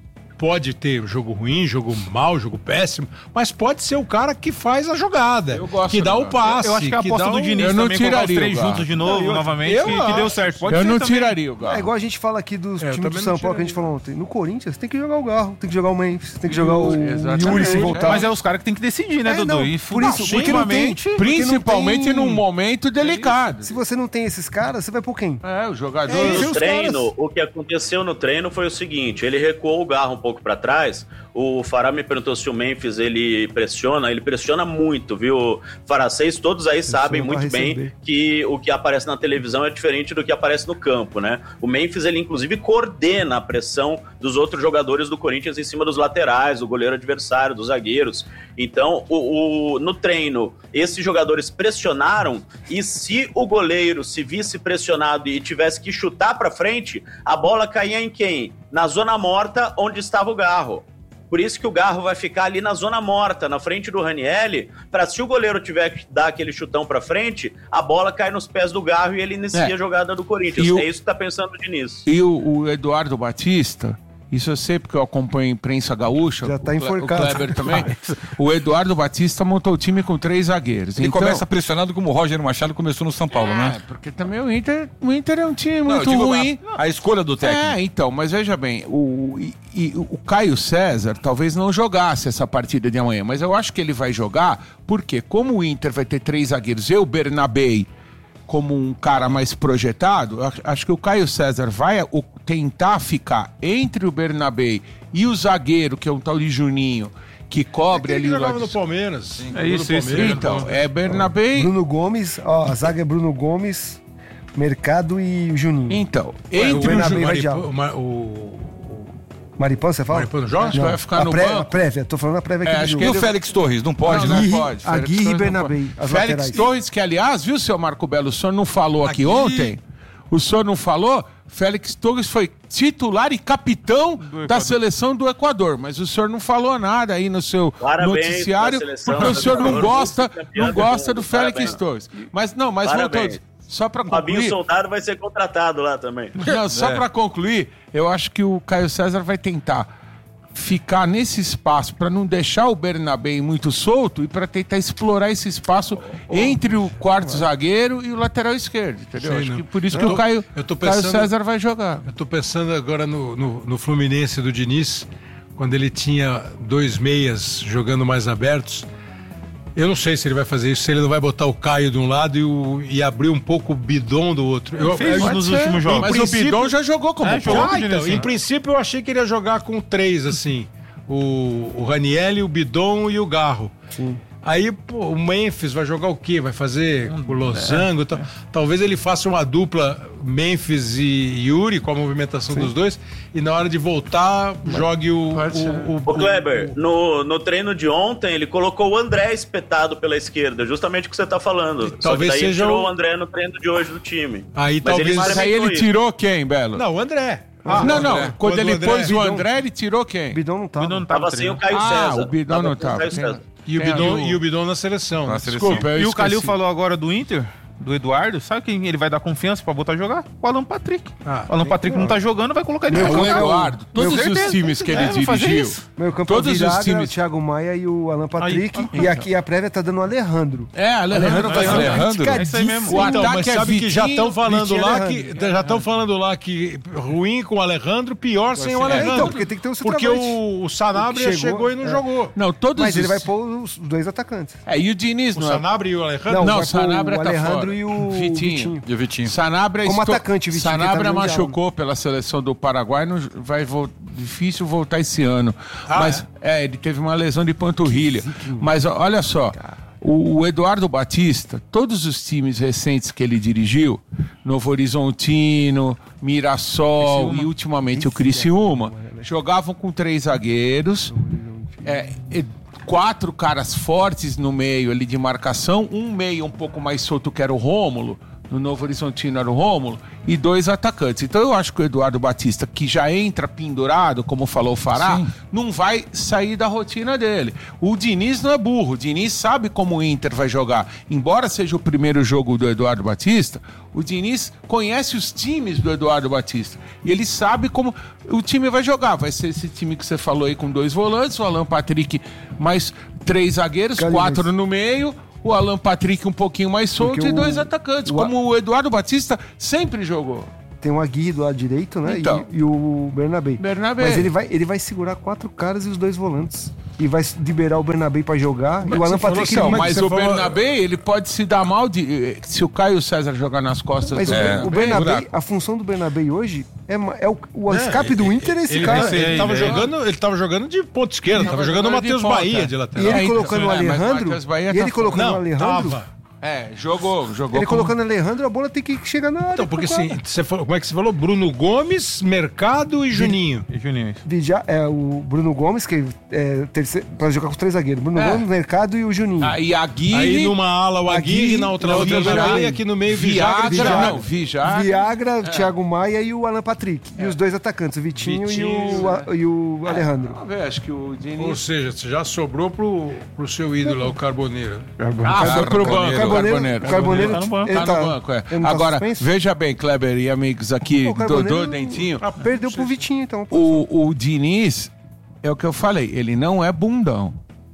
pode ter jogo ruim, jogo mau, jogo péssimo, mas pode ser o cara que faz a jogada, eu gosto que dá o passe. Eu, eu acho que a aposta que do Diniz eu não tiraria os três juntos de novo, eu, novamente, eu, que, que deu certo. Pode eu ser não também. tiraria o Garro. É igual a gente fala aqui dos é, times do São Paulo que a gente falou ontem. No Corinthians tem que jogar o Garro, tem que jogar o Memphis, tem que jogar o Yuri se voltar. Mas é os caras que tem que decidir, né, é, Dudu? Não, e por isso, porque não tem, principalmente não tem... num momento delicado. Se você não tem esses caras, você vai por quem? É, o jogador. É, no treino, o que aconteceu no treino foi o seguinte: ele recuou o Garro um pouco pra trás. O Fará me perguntou se o Memphis ele pressiona, ele pressiona muito, viu? Faracês, todos aí sabem muito bem que o que aparece na televisão é diferente do que aparece no campo, né? O Memphis, ele inclusive coordena a pressão dos outros jogadores do Corinthians em cima dos laterais, do goleiro adversário, dos zagueiros. Então, o, o, no treino, esses jogadores pressionaram e se o goleiro se visse pressionado e tivesse que chutar pra frente, a bola caía em quem? Na zona morta onde estava o Garro. Por isso que o Garro vai ficar ali na zona morta, na frente do Ranielli, para se o goleiro tiver que dar aquele chutão para frente, a bola cai nos pés do Garro e ele inicia é. a jogada do Corinthians. E é o... isso que tá pensando o Diniz. E o, o Eduardo Batista, Isso eu sei porque eu acompanho a imprensa gaúcha. Já tá o Cle- enforcado. O Kleber também. O Eduardo Batista montou o time com três zagueiros. Ele então, começa pressionado como o Roger Machado começou no São Paulo, é, né? porque também o Inter, o Inter é um time Não, eu muito digo ruim. A, a escolha do técnico. É, então, mas veja bem, o, e, e o Caio César talvez não jogasse essa partida de amanhã, mas eu acho que ele vai jogar, porque como o Inter vai ter três zagueiros e o Bernabei como um cara mais projetado, eu acho que o Caio César vai o, tentar ficar entre o Bernabei e o zagueiro, que é um tal de Juninho, que cobre É ali ele o jogava lado. no Palmeiras. Sim, É isso, isso. Então, é Bernabei. Bruno Gomes, ó, a zaga é Bruno Gomes, Mercado e Juninho. Então, Ué, entre o, o, Bernabéu Ju- vai de Maripo- alto. o, Ma- o, Maripão, você o fala? Maripano joga? Acho que vai ficar a no pré- banco. A prévia, tô falando a prévia É, aqui acho do que E jogo. o Félix Torres, não pode, Não, né? não Aguirre- pode. Félix Aguirre e Torres não Bernabei, pode. as Félix laterais. Torres, que aliás, viu, seu Marco Belo, o senhor não falou aqui Aguirre. ontem? O senhor não falou? Félix Torres foi titular e capitão da seleção do Equador, mas o senhor não falou nada aí no seu Parabéns noticiário, pra seleção porque o do senhor não Equador, gosta, campeão não do gosta mundo. do Félix Parabéns. Torres. Mas não, mas Parabéns. voltou. Só para Fabinho concluir, Soldado vai ser contratado lá também. não, só para concluir, eu acho que o Caio César vai tentar ficar nesse espaço para não deixar o Bernabé muito solto e para tentar explorar esse espaço entre o quarto zagueiro e o lateral esquerdo, entendeu? Sei, Acho não. que por isso Eu que tô- o Caio, eu tô Caio pensando- César vai jogar. Eu tô pensando agora no, no, no Fluminense do Diniz, quando ele tinha dois meias jogando mais abertos. Eu não sei se ele vai fazer isso, se ele não vai botar o Caio de um lado e, o, e abrir um pouco o Bidon do outro. Eu, fez eu- nos eu- últimos jogos. Mas princípio- o Bidon já jogou como É, jogou ponta. Ah, então, em princípio eu achei que ele ia jogar com três, assim. O, o Ranieri, o Bidon e o Garro. Aí, pô, o Memphis vai jogar o quê? Vai fazer o Losango? tal. Talvez ele faça uma dupla Memphis e Yuri com a movimentação dos dois e na hora de voltar jogue o... Pode ser. o, o, Ô Kleber, no, no treino de ontem, ele colocou o André espetado pela esquerda, justamente o que você tá falando. Talvez Só que daí seja ele tirou o- o André no treino de hoje do time. Aí Mas talvez- Mas aí ele maramentou isso. tirou quem, Belo? Não, o André. Ah, não, não. André. Quando, ele o André- pôs o Bidon- André, ele tirou quem? O Bidon não tava. Bidon não Tava tava sem o treinando. Caio Ah, César. o Bidon não com o tava. Caio Tem- César. E o Tem Bidon, ali o- e o Bidon na seleção. Na né? seleção. Desculpa, eu E o Calil esqueci. falou agora do Inter, do Eduardo, sabe quem ele vai dar confiança pra botar a jogar? O Alan Patrick. Ah, o Alan Patrick não tá jogando, vai colocar ele pra O jogar. Eduardo, todos Meu os certeza. times que ele É, vou fazer dirigiu, isso. Meio campo todos é o os Viraga, times- o Thiago Maia e o Alan Patrick. Aí. E aqui a prévia tá dando o Alejandro. É, Alejandro vai Alejandro jogar. Alejandro? É isso aí mesmo. O Então, ataque mas é sabe que já Vitinho, estão falando Vitinho e lá Alejandro. que já estão falando lá que ruim com o Alejandro, pior sem o ser. É, Alejandro. então, porque tem que ter um Porque centroavante. o, o Sanabria Que chegou, chegou, e não é. jogou. Não, todos Mas os... ele vai pôr os dois atacantes. É, e o Diniz, O não é? Sanabria e o Alejandro? Não, Não, vai o Sanabria pôr o tá Alejandro fora. e o Vitinho. Vitinho. E o Vitinho. Sanabria Como estou- atacante, o Vitinho, que tá Sanabria no Mundial. machucou pela seleção do Paraguai, não vai vo- difícil voltar esse ano. Ah, Mas é? ele teve uma lesão de panturrilha. Mas ó, olha só, o, o Eduardo Batista, todos os times recentes que ele dirigiu, Novo Horizontino, Mirassol e ultimamente o Criciúma, jogavam com três zagueiros, é, e quatro caras fortes no meio ali de marcação, um meio um pouco mais solto que era o Rômulo, no Novo Horizontino era o Rômulo, e dois atacantes. Então eu acho que o Eduardo Batista, que já entra pendurado, como falou o Fará, Sim. não vai sair da rotina dele. O Diniz não é burro, o Diniz sabe como o Inter vai jogar. Embora seja o primeiro jogo do Eduardo Batista, o Diniz conhece os times do Eduardo Batista. E ele sabe como o time vai jogar. Vai ser esse time que você falou aí com dois volantes, o Alan Patrick mais três zagueiros, Calil, quatro mas- no meio, o Alan Patrick um pouquinho mais solto Porque e dois o- atacantes, o- como o Eduardo Batista sempre jogou. Tem o Aguirre do lado direito, né? Então. E, e o Bernabé. Bernabé. Mas ele vai, ele vai segurar quatro caras e os dois volantes. E vai liberar o Bernabé pra jogar. e o Alan você falou Patrick... assim, Não, Como é que mas você o falou- Bernabé, ele pode se dar mal de. Se o Caio César jogar nas costas Mas do o- o Bernabé, buraco. a função do Bernabé hoje é, ma- é o, o É, escape do Inter é esse ele, cara. Ele, ele, tava né? jogando, ele tava jogando de ponta esquerda, tava jogando o jogando de Matheus ponta. Bahia de E lateral. ele É, então, colocando o é, mas Alejandro. Matheus Bahia E ele tá colocando Não, o Alejandro. tava. É, jogou, jogou. Ele como- colocando o Alejandro, a bola tem que chegar na área. Então, porque pro assim, cara. você falou, como é que você falou? Bruno Gomes, Mercado e Juninho. E Juninho. Vidia- é o Bruno Gomes, que é terceiro, pra jogar com os três zagueiros. Bruno É. Gomes, Mercado e o Juninho. Aí a Aguirre. Aí numa ala o Aguirre, Aguirre, na outra na o outra Viagra Viagra. e aqui no meio Viagra. Viagra, Viagra. não, Viagra. Viagra, Thiago Maia e o Alan Patrick. E os dois atacantes, o Vitinho, Vitinho, e o, a- e o Alejandro. Vamos ver, acho que o Ou Diniz. seja, já sobrou pro, pro seu ídolo lá, o Carboneiro. Ah, foi pro banco. O Carboneiro. Carboneiro Tá no banco. ele Tá tá- no banco, é. ele não tá Agora, suspenso? veja bem, Kleber e amigos aqui, Pô, o Carboneiro Dodô, Dentinho. Perdeu pro Vitinho, então. O, o Diniz, é o que eu falei, ele não é bundão.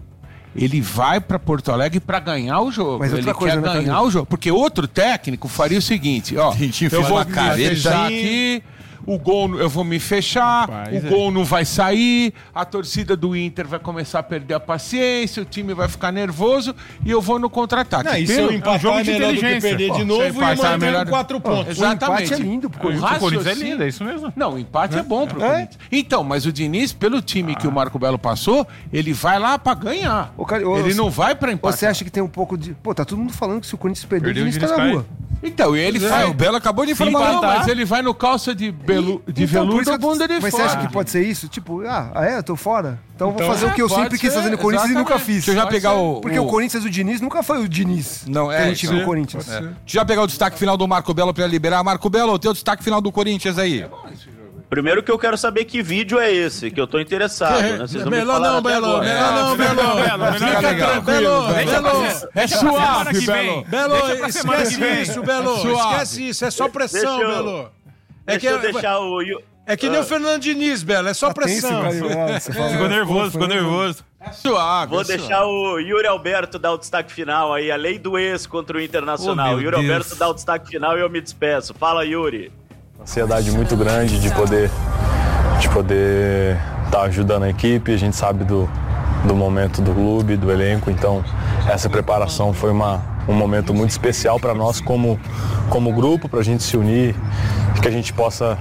Ele vai pra Porto Alegre pra ganhar o jogo. Mas ele outra coisa, quer né, ganhar Carlinhos? o jogo. Porque outro técnico faria o seguinte, ó. Dentinho Eu fez vou uma me careta. fechar aqui, o gol, eu vou me fechar, Rapaz, o é. gol não vai sair, a torcida do Inter vai começar a perder a paciência, o time vai ficar nervoso e eu vou no contra-ataque. Não, e se Pelo- eu empatar jogo é de melhor do que inteligência. perder de Pô, novo se e empatar é manter melhor- quatro pontos. Exatamente. O empate é lindo pro O Corinthians. Corinthians é Raciocínio. lindo, é isso mesmo. Não, o empate é, bom pro É? Corinthians. Então, mas o Diniz, pelo time que o Marco Belo passou, ele vai lá pra ganhar. Ô, cara, ô, ele você- não vai pra empatar. Você acha que tem um pouco de... Pô, tá todo mundo falando que se o Corinthians perder, Perdeu, o o Diniz tá Diniz na cai. rua. Então, e ele É, faz... o Belo acabou de Sim, informar. não, empatar. mas ele vai no calça de, belu... de Então, por veludo isso ou que eu- bunda de Mas fora. você acha que pode ser isso? Tipo, ah, ah é, eu tô fora? Então, eu vou Então, fazer o que eu pode sempre quis ser, fazer no Corinthians e nunca exatamente. fiz. Deixa eu já Pode pegar ser. o... Porque o Corinthians do Diniz nunca foi o Diniz. Não, é, que a gente isso viu é. o Corinthians. Deixa eu já pegar o destaque final do Marco Belo pra ele liberar. Marco Belo, o teu destaque final do Corinthians aí. Primeiro que eu quero saber que vídeo é esse, que eu tô interessado, né? Vocês não me Belo falaram não, até Belo, agora. Belo não, Belo. Belo, Fica Belo, legal. tranquilo, Deixa Belo. pra- É Deixa pra semana suave, que vem. Belo. Belo, Deixa pra semana esquece que vem. isso, Belo. Suave. Esquece isso, é só pressão, Deixa eu- Belo. É Deixa eu que, deixar o... Yu- é que nem o Fernando Diniz, Belo, é só Tá tenso, pressão. cara, ah, você fala- Ficou nervoso, ficou nervoso. É suave. Vou é suave. deixar o Yuri Alberto dar o destaque final aí, a lei do ex contra o Internacional. Oh, meu Yuri Deus. Alberto dá o destaque final e eu me despeço. Fala, Yuri. Ansiedade muito grande de poder de poder estar ajudando a equipe. A gente sabe do, do momento do clube, do elenco, então essa preparação foi uma, um momento muito especial para nós como, como grupo, para a gente se unir, que a gente possa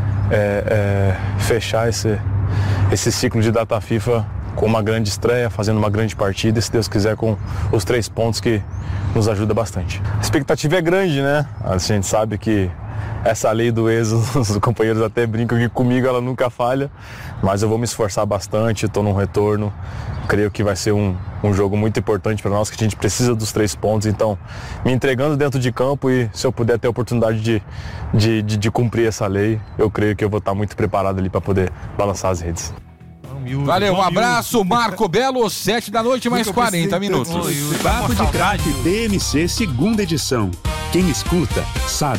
é, é, fechar esse, esse ciclo de data FIFA com uma grande estreia, fazendo uma grande partida e, se Deus quiser, com os três pontos que nos ajuda bastante. A expectativa é grande, né? A gente sabe que essa lei do ex, os companheiros até brincam que comigo ela nunca falha, mas eu vou me esforçar bastante, estou num retorno, creio que vai ser um, um jogo muito importante para nós, que a gente precisa dos três pontos, então me entregando dentro de campo e se eu puder ter a oportunidade de, de, de, de cumprir essa lei, eu creio que eu vou estar muito preparado ali para poder balançar as redes. Valeu, um abraço, Marco Belo, sete da noite, mais quarenta minutos. Papo de Craque T M C, segunda edição. Quem escuta, sabe.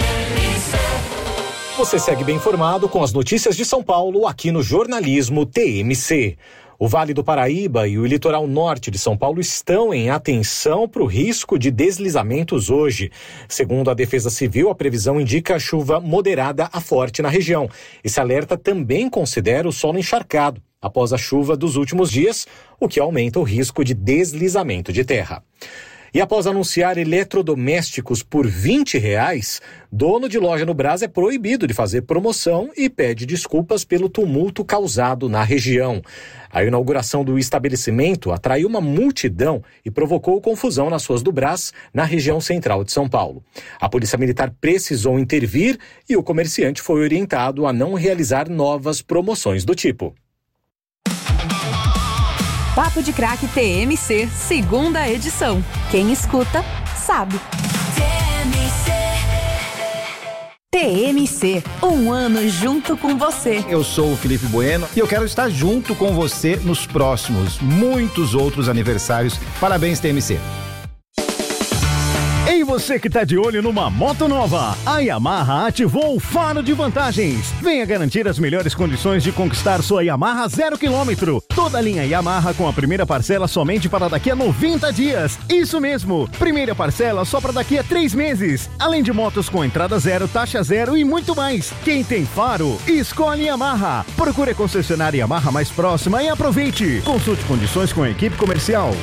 Você segue bem informado com as notícias de São Paulo aqui no Jornalismo T M C. O Vale do Paraíba e o litoral norte de São Paulo estão em atenção para o risco de deslizamentos hoje. Segundo a Defesa Civil, a previsão indica chuva moderada a forte na região. Esse alerta também considera o solo encharcado após a chuva dos últimos dias, o que aumenta o risco de deslizamento de terra. E após anunciar eletrodomésticos por vinte reais, dono de loja no Brás é proibido de fazer promoção e pede desculpas pelo tumulto causado na região. A inauguração do estabelecimento atraiu uma multidão e provocou confusão nas ruas do Brás, na região central de São Paulo. A Polícia Militar precisou intervir e o comerciante foi orientado a não realizar novas promoções do tipo. Papo de Craque T M C, segunda edição. Quem escuta, sabe. T M C, um ano junto com você. Eu sou o Felipe Bueno e eu quero estar junto com você nos próximos, muitos outros aniversários. Parabéns, T M C. Ei, você que tá de olho numa moto nova, a Yamaha ativou o faro de vantagens. Venha garantir as melhores condições de conquistar sua Yamaha zero quilômetro. Toda a linha Yamaha com a primeira parcela somente para daqui a noventa dias. Isso mesmo, primeira parcela só para daqui a três meses. Além de motos com entrada zero, taxa zero e muito mais. Quem tem faro, escolhe Yamaha. Procure a concessionária Yamaha mais próxima e aproveite. Consulte condições com a equipe comercial.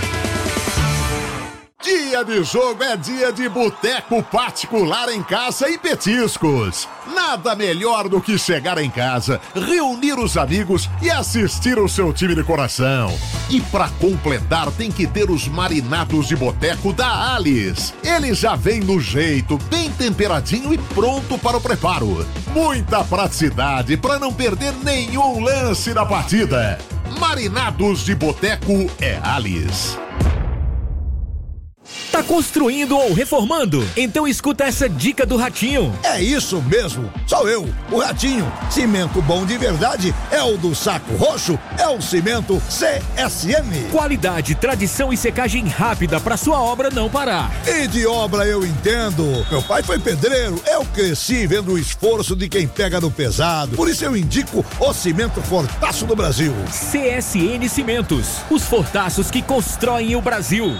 Dia de jogo é dia de boteco particular em casa e petiscos. Nada melhor do que chegar em casa, reunir os amigos e assistir o seu time de coração. E pra completar tem que ter os marinados de boteco da Alice. Ele já vem no jeito, bem temperadinho e pronto para o preparo. Muita praticidade para não perder nenhum lance da partida. Marinados de boteco é Alice. Tá construindo ou reformando? Então escuta essa dica do Ratinho. É isso mesmo, sou eu, o Ratinho. Cimento bom de verdade é o do Saco Roxo, é o cimento C S M. Qualidade, tradição e secagem rápida pra sua obra não parar. E de obra eu entendo. Meu pai foi pedreiro, eu cresci vendo o esforço de quem pega no pesado. Por isso eu indico o cimento Fortaço do Brasil. C S N Cimentos, os fortaços que constroem o Brasil.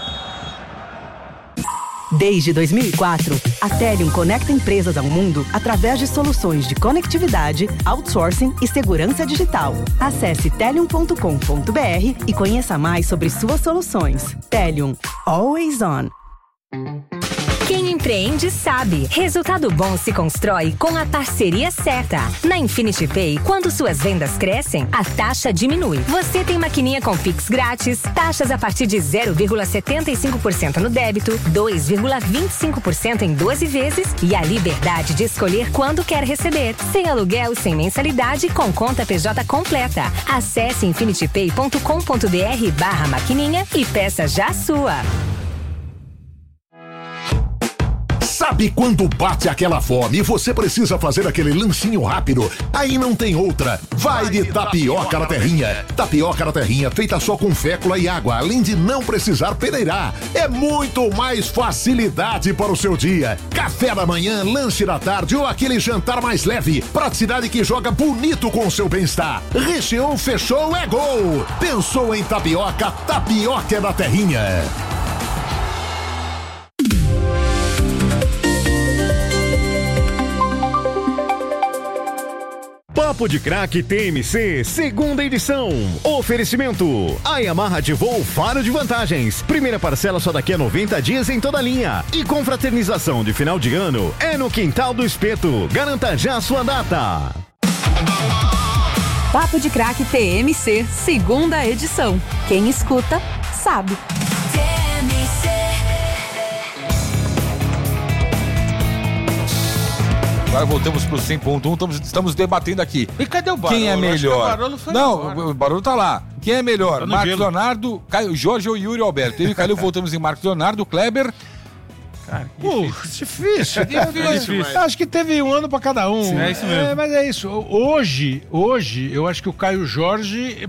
Desde dois mil e quatro, a Telium conecta empresas ao mundo através de soluções de conectividade, outsourcing e segurança digital. Acesse telium ponto com ponto b r e conheça mais sobre suas soluções. Telium, always on. Quem empreende sabe. Resultado bom se constrói com a parceria certa. Na Infinity Pay, quando suas vendas crescem, a taxa diminui. Você tem maquininha com Pix grátis, taxas a partir de zero vírgula setenta e cinco por cento no débito, dois vírgula vinte e cinco por cento em doze vezes e a liberdade de escolher quando quer receber. Sem aluguel, sem mensalidade, com conta P J completa. Acesse infinity pay ponto com ponto b r barra maquininha e peça já a sua. Sabe quando bate aquela fome e você precisa fazer aquele lanchinho rápido? Aí não tem outra. Vai de tapioca na terrinha. Tapioca na terrinha feita só com fécula e água, além de não precisar peneirar. É muito mais facilidade para o seu dia. Café da manhã, lanche da tarde ou aquele jantar mais leve. Praticidade que joga bonito com o seu bem-estar. Recheou, fechou, é gol. Pensou em tapioca? Tapioca é da terrinha. Papo de Craque T M C, segunda edição. Oferecimento. A Yamaha ativou o Faro de Vantagens. Primeira parcela só daqui a noventa dias em toda a linha. E confraternização de final de ano é no Quintal do Espeto. Garanta já a sua data. Papo de Craque T M C, segunda edição. Quem escuta, sabe. Agora voltamos pro cem ponto um, estamos, estamos debatendo aqui. E cadê o Barolo? Quem é melhor? O Barolo foi Não, embora. o Barolo tá lá. Quem é melhor? Tá no Marcos gelo. Leonardo, Caio Jorge ou Yuri Alberto? Eu e Caio voltamos em Marcos Leonardo, Kleber. Cara, Pô, difícil, difícil. difícil. Acho que teve um ano pra cada um. Sim, é isso mesmo. É, mas é isso. Hoje, hoje, eu acho que o Caio Jorge.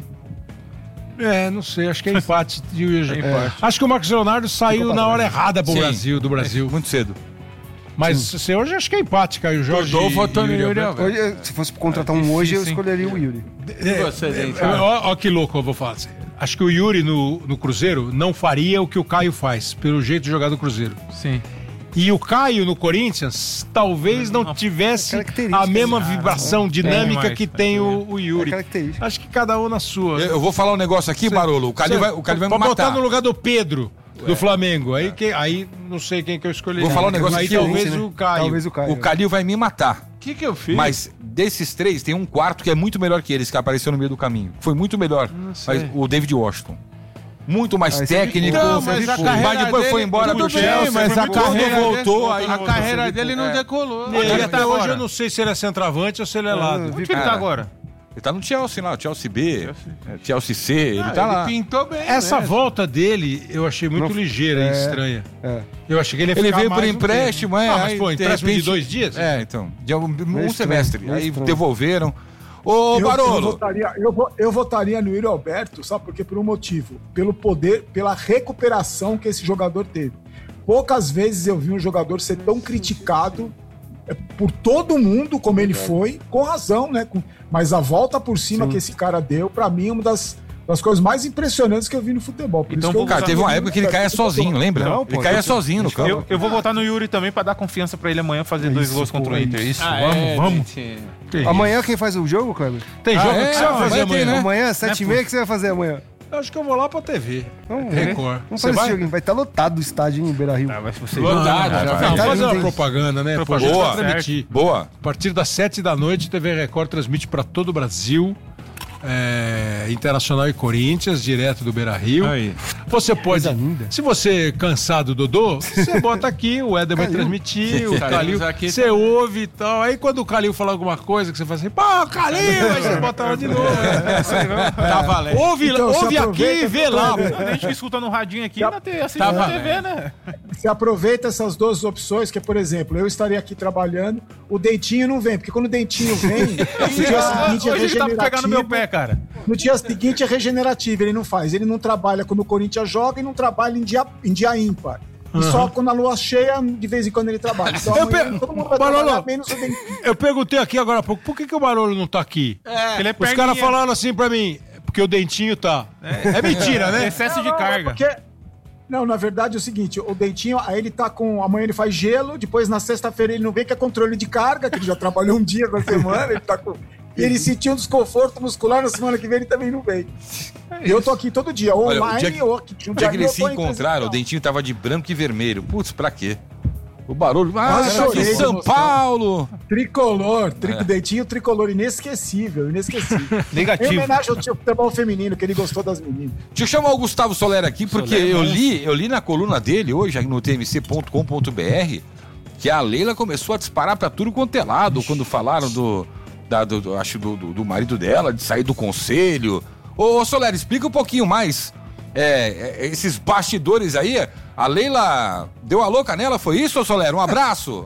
É, não sei, acho que é empate. É empate. Acho que o Marcos Leonardo saiu na hora errada pro Sim. Brasil, do Brasil. É, muito cedo. Mas se hoje acho que é empate, Caio Jorge. Eu tô votando e em Yuri Alberto. Alberto. Hoje, se fosse contratar um hoje, eu escolheria o Yuri. É, Vocês aí, é, cara? ó, ó que louco eu vou falar. Acho que o Yuri no, no Cruzeiro não faria o que o Caio faz, pelo jeito de jogar do Cruzeiro. Sim. E o Caio no Corinthians talvez não tivesse a mesma vibração dinâmica mais, que tem o, o Yuri. É Acho que cada um na sua. Eu, eu vou falar um negócio aqui, Barolo. O Calil vai, o Calil vai me Pode matar. botar no lugar do Pedro, do Flamengo. Aí, que, aí não sei quem que eu escolheria. Vou falar um negócio aí aqui. talvez né? o Caio. Talvez o Caio. O Calil vai me matar. O que que eu fiz? Mas desses três, tem um quarto que é muito melhor que eles, que apareceu no meio do caminho. Foi muito melhor. Mas o David Washington. Muito mais Ah, técnico. Não, mas a carreira mas depois dele, foi embora tudo pro bem, Chelsea. mas a quando carreira voltou, dele, aí a carreira dele não decolou. Onde Ele ele até tá hoje agora? eu não sei se ele é centroavante ou se ele é lado. Onde que ele tá agora? Ele tá no Chelsea lá, Chelsea B, é, Chelsea C, ele Ah, tá lá. Ele pintou bem. Essa mesmo. volta dele eu achei muito Não- ligeira e é, estranha. É. Eu achei que ele ia Ele ficar veio por mais um empréstimo, tempo. é. Ah, mas aí, pô, de empréstimo de repente- dois dias? É, então. De um, um estranho, semestre. meio Aí estranho. devolveram. Ô, eu, Barolo. Eu votaria, eu, vo- eu votaria no Yuri Alberto, sabe por quê? Por um motivo. Pelo poder, pela recuperação que esse jogador teve. Poucas vezes eu vi um jogador ser tão criticado é, por todo mundo como ele foi, com razão, né? Com- mas a volta por cima Sim. que esse cara deu, pra mim, é uma das, das coisas mais impressionantes que eu vi no futebol. Por Então isso que eu Cara, teve uma época que ele caia sozinho, lembra? Não, ele pô, caia eu- sozinho no campo. Eu, eu vou votar no Yuri também pra dar confiança pra ele amanhã fazer dois Isso, gols contra o pô, Inter. isso. Isso. Ah, Vamos, é, vamos. gente. Que Amanhã quem faz o jogo, Kleber? Tem Ah, jogo é? que você vai fazer Vai ter, amanhã? né? Amanhã, sete e meia, o que você vai fazer amanhã? Eu acho que eu vou lá pra T V. Vamos, Record. vamos Você fazer vai? esse joguinho. Vai estar lotado o estádio em Beira Rio. Ah, mas você Lotado, já Não, vai. vamos fazer uma Tem- propaganda, né? Pô, a gente Boa. vai transmitir. Boa. A partir das sete da noite, T V Record transmite pra todo o Brasil. é, Internacional e Corinthians, direto do Beira-Rio. Você pode, se você cansar do Dodô, você bota aqui, o Éder vai transmitir, o Calil, você ouve e tal. Aí quando o Calil falar alguma coisa que você fala assim, pô, Calil, aí você bota lá de novo. É, tá valendo. Ouve, então, ouve aqui e vê lá. A gente escuta no radinho aqui na T V, tá na T V, né? Você aproveita essas duas opções, que é, por exemplo, eu estaria aqui trabalhando, o Dentinho não vem, porque quando o Dentinho vem, no dia seguinte é regenerativo. Tá pegando meu pé, cara. No dia seguinte é regenerativo, ele não faz. Ele não trabalha quando o Corinthians joga e não trabalha em dia, em dia ímpar. E uhum. só quando a lua cheia, de vez em quando ele trabalha. Então, eu amanhã, pe... todo mundo vai Barolo, trabalhar menos o Dentinho. Eu perguntei aqui agora há pouco, por que, que o Barolo não tá aqui? É, ele é Os caras falaram assim pra mim, porque o Dentinho tá. É, é mentira, né? Excesso não, de não, carga. É porque... Não, na verdade é o seguinte, o Dentinho, aí ele tá com... Amanhã ele faz gelo, depois na sexta-feira ele não vem, que é controle de carga, que ele já trabalhou um dia na semana, ele tá com... E ele sentiu um desconforto muscular, na semana que vem ele também não vem. E eu tô aqui todo dia, online Olha, o dia que, ou aqui. Um dia que eles se encontraram, o Dentinho tava de branco e vermelho. Putz, pra quê? O barulho. Ah, tá aqui em São Paulo! Tricolor, tri... é. Dentinho tricolor, inesquecível, inesquecível. Negativo. Em homenagem ao futebol feminino, que ele gostou das meninas. Deixa eu chamar o Gustavo Soler aqui, porque Soler, eu li, eu li na coluna dele hoje, no T M C ponto com ponto B R, que a Leila começou a disparar pra tudo quanto é lado, quando falaram do. Da, do, do acho do, do, do marido dela, de sair do conselho. Ô, ô Soler, explica um pouquinho mais. É, é, esses bastidores aí, a Leila deu a louca nela, foi isso, ô Soler? Um abraço.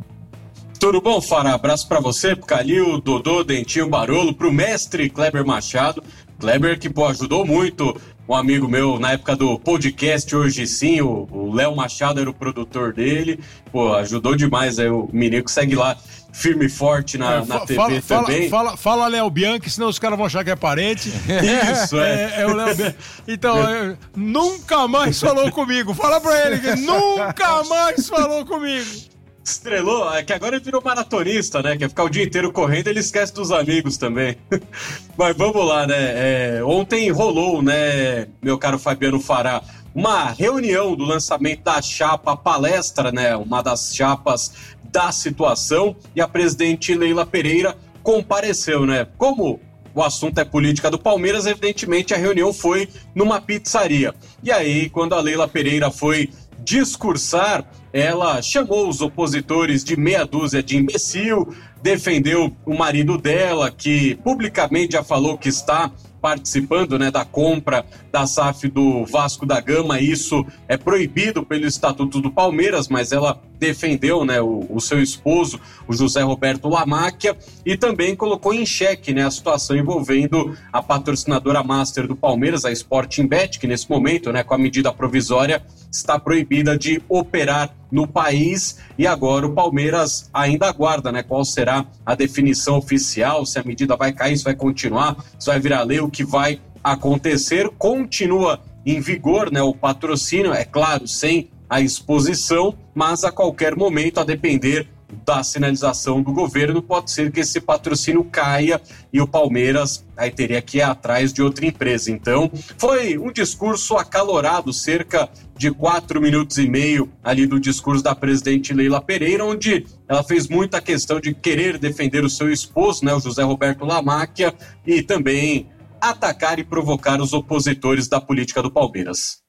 Tudo bom, Fará? Abraço pra você, pro Calil, Dodô, Dentinho, Barolo, pro mestre Kleber Machado. Kleber que, pô, ajudou muito um amigo meu na época do podcast Hoje Sim, o Léo Machado era o produtor dele. Pô, ajudou demais aí o menino que segue lá firme e forte na, é, na T V fala, também. Fala, fala, fala Léo Bianchi, senão os caras vão achar que é parente. Isso, é. É, é o Léo Bianchi. Então, é, nunca mais falou comigo. Fala pra ele que nunca mais falou comigo. Estrelou, é que agora ele virou maratonista, né? Quer ficar o dia inteiro correndo, ele esquece dos amigos também. Mas vamos lá, né? É, ontem rolou, né, meu caro Fabiano Fará, uma reunião do lançamento da chapa palestra, né? Uma das chapas da situação, e a presidente Leila Pereira compareceu, né? Como o assunto é política do Palmeiras, evidentemente a reunião foi numa pizzaria. E aí, quando a Leila Pereira foi discursar, ela chamou os opositores de meia dúzia de imbecil, defendeu o marido dela, que publicamente já falou que está participando, né, da compra da S A F do Vasco da Gama. Isso é proibido pelo Estatuto do Palmeiras, mas ela defendeu, né, o, o seu esposo, o José Roberto Lamáquia, e também colocou em xeque, né, a situação envolvendo a patrocinadora master do Palmeiras, a Sportingbet, que nesse momento, né, com a medida provisória, está proibida de operar no país. E agora o Palmeiras ainda aguarda, né, qual será a definição oficial, se a medida vai cair, se vai continuar, se vai virar lei, o que vai acontecer. Continua em vigor, né, o patrocínio, é claro, sem a exposição, mas a qualquer momento, a depender da sinalização do governo, pode ser que esse patrocínio caia e o Palmeiras aí teria que ir atrás de outra empresa. Então, foi um discurso acalorado, cerca de quatro minutos e meio ali do discurso da presidente Leila Pereira, onde ela fez muita questão de querer defender o seu esposo, né, o José Roberto Lamáquia, e também atacar e provocar os opositores da política do Palmeiras.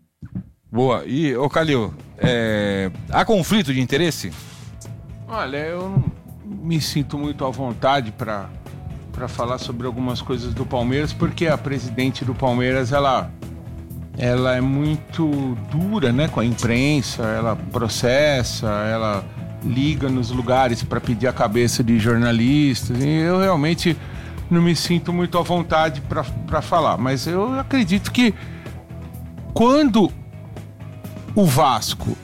Boa. E, ô Calil, é... há conflito de interesse? Olha, eu não me sinto muito à vontade para para falar sobre algumas coisas do Palmeiras, porque a presidente do Palmeiras, ela, ela é muito dura, né, com a imprensa, ela processa, ela liga nos lugares para pedir a cabeça de jornalistas, e eu realmente não me sinto muito à vontade para falar, mas eu acredito que quando o Vasco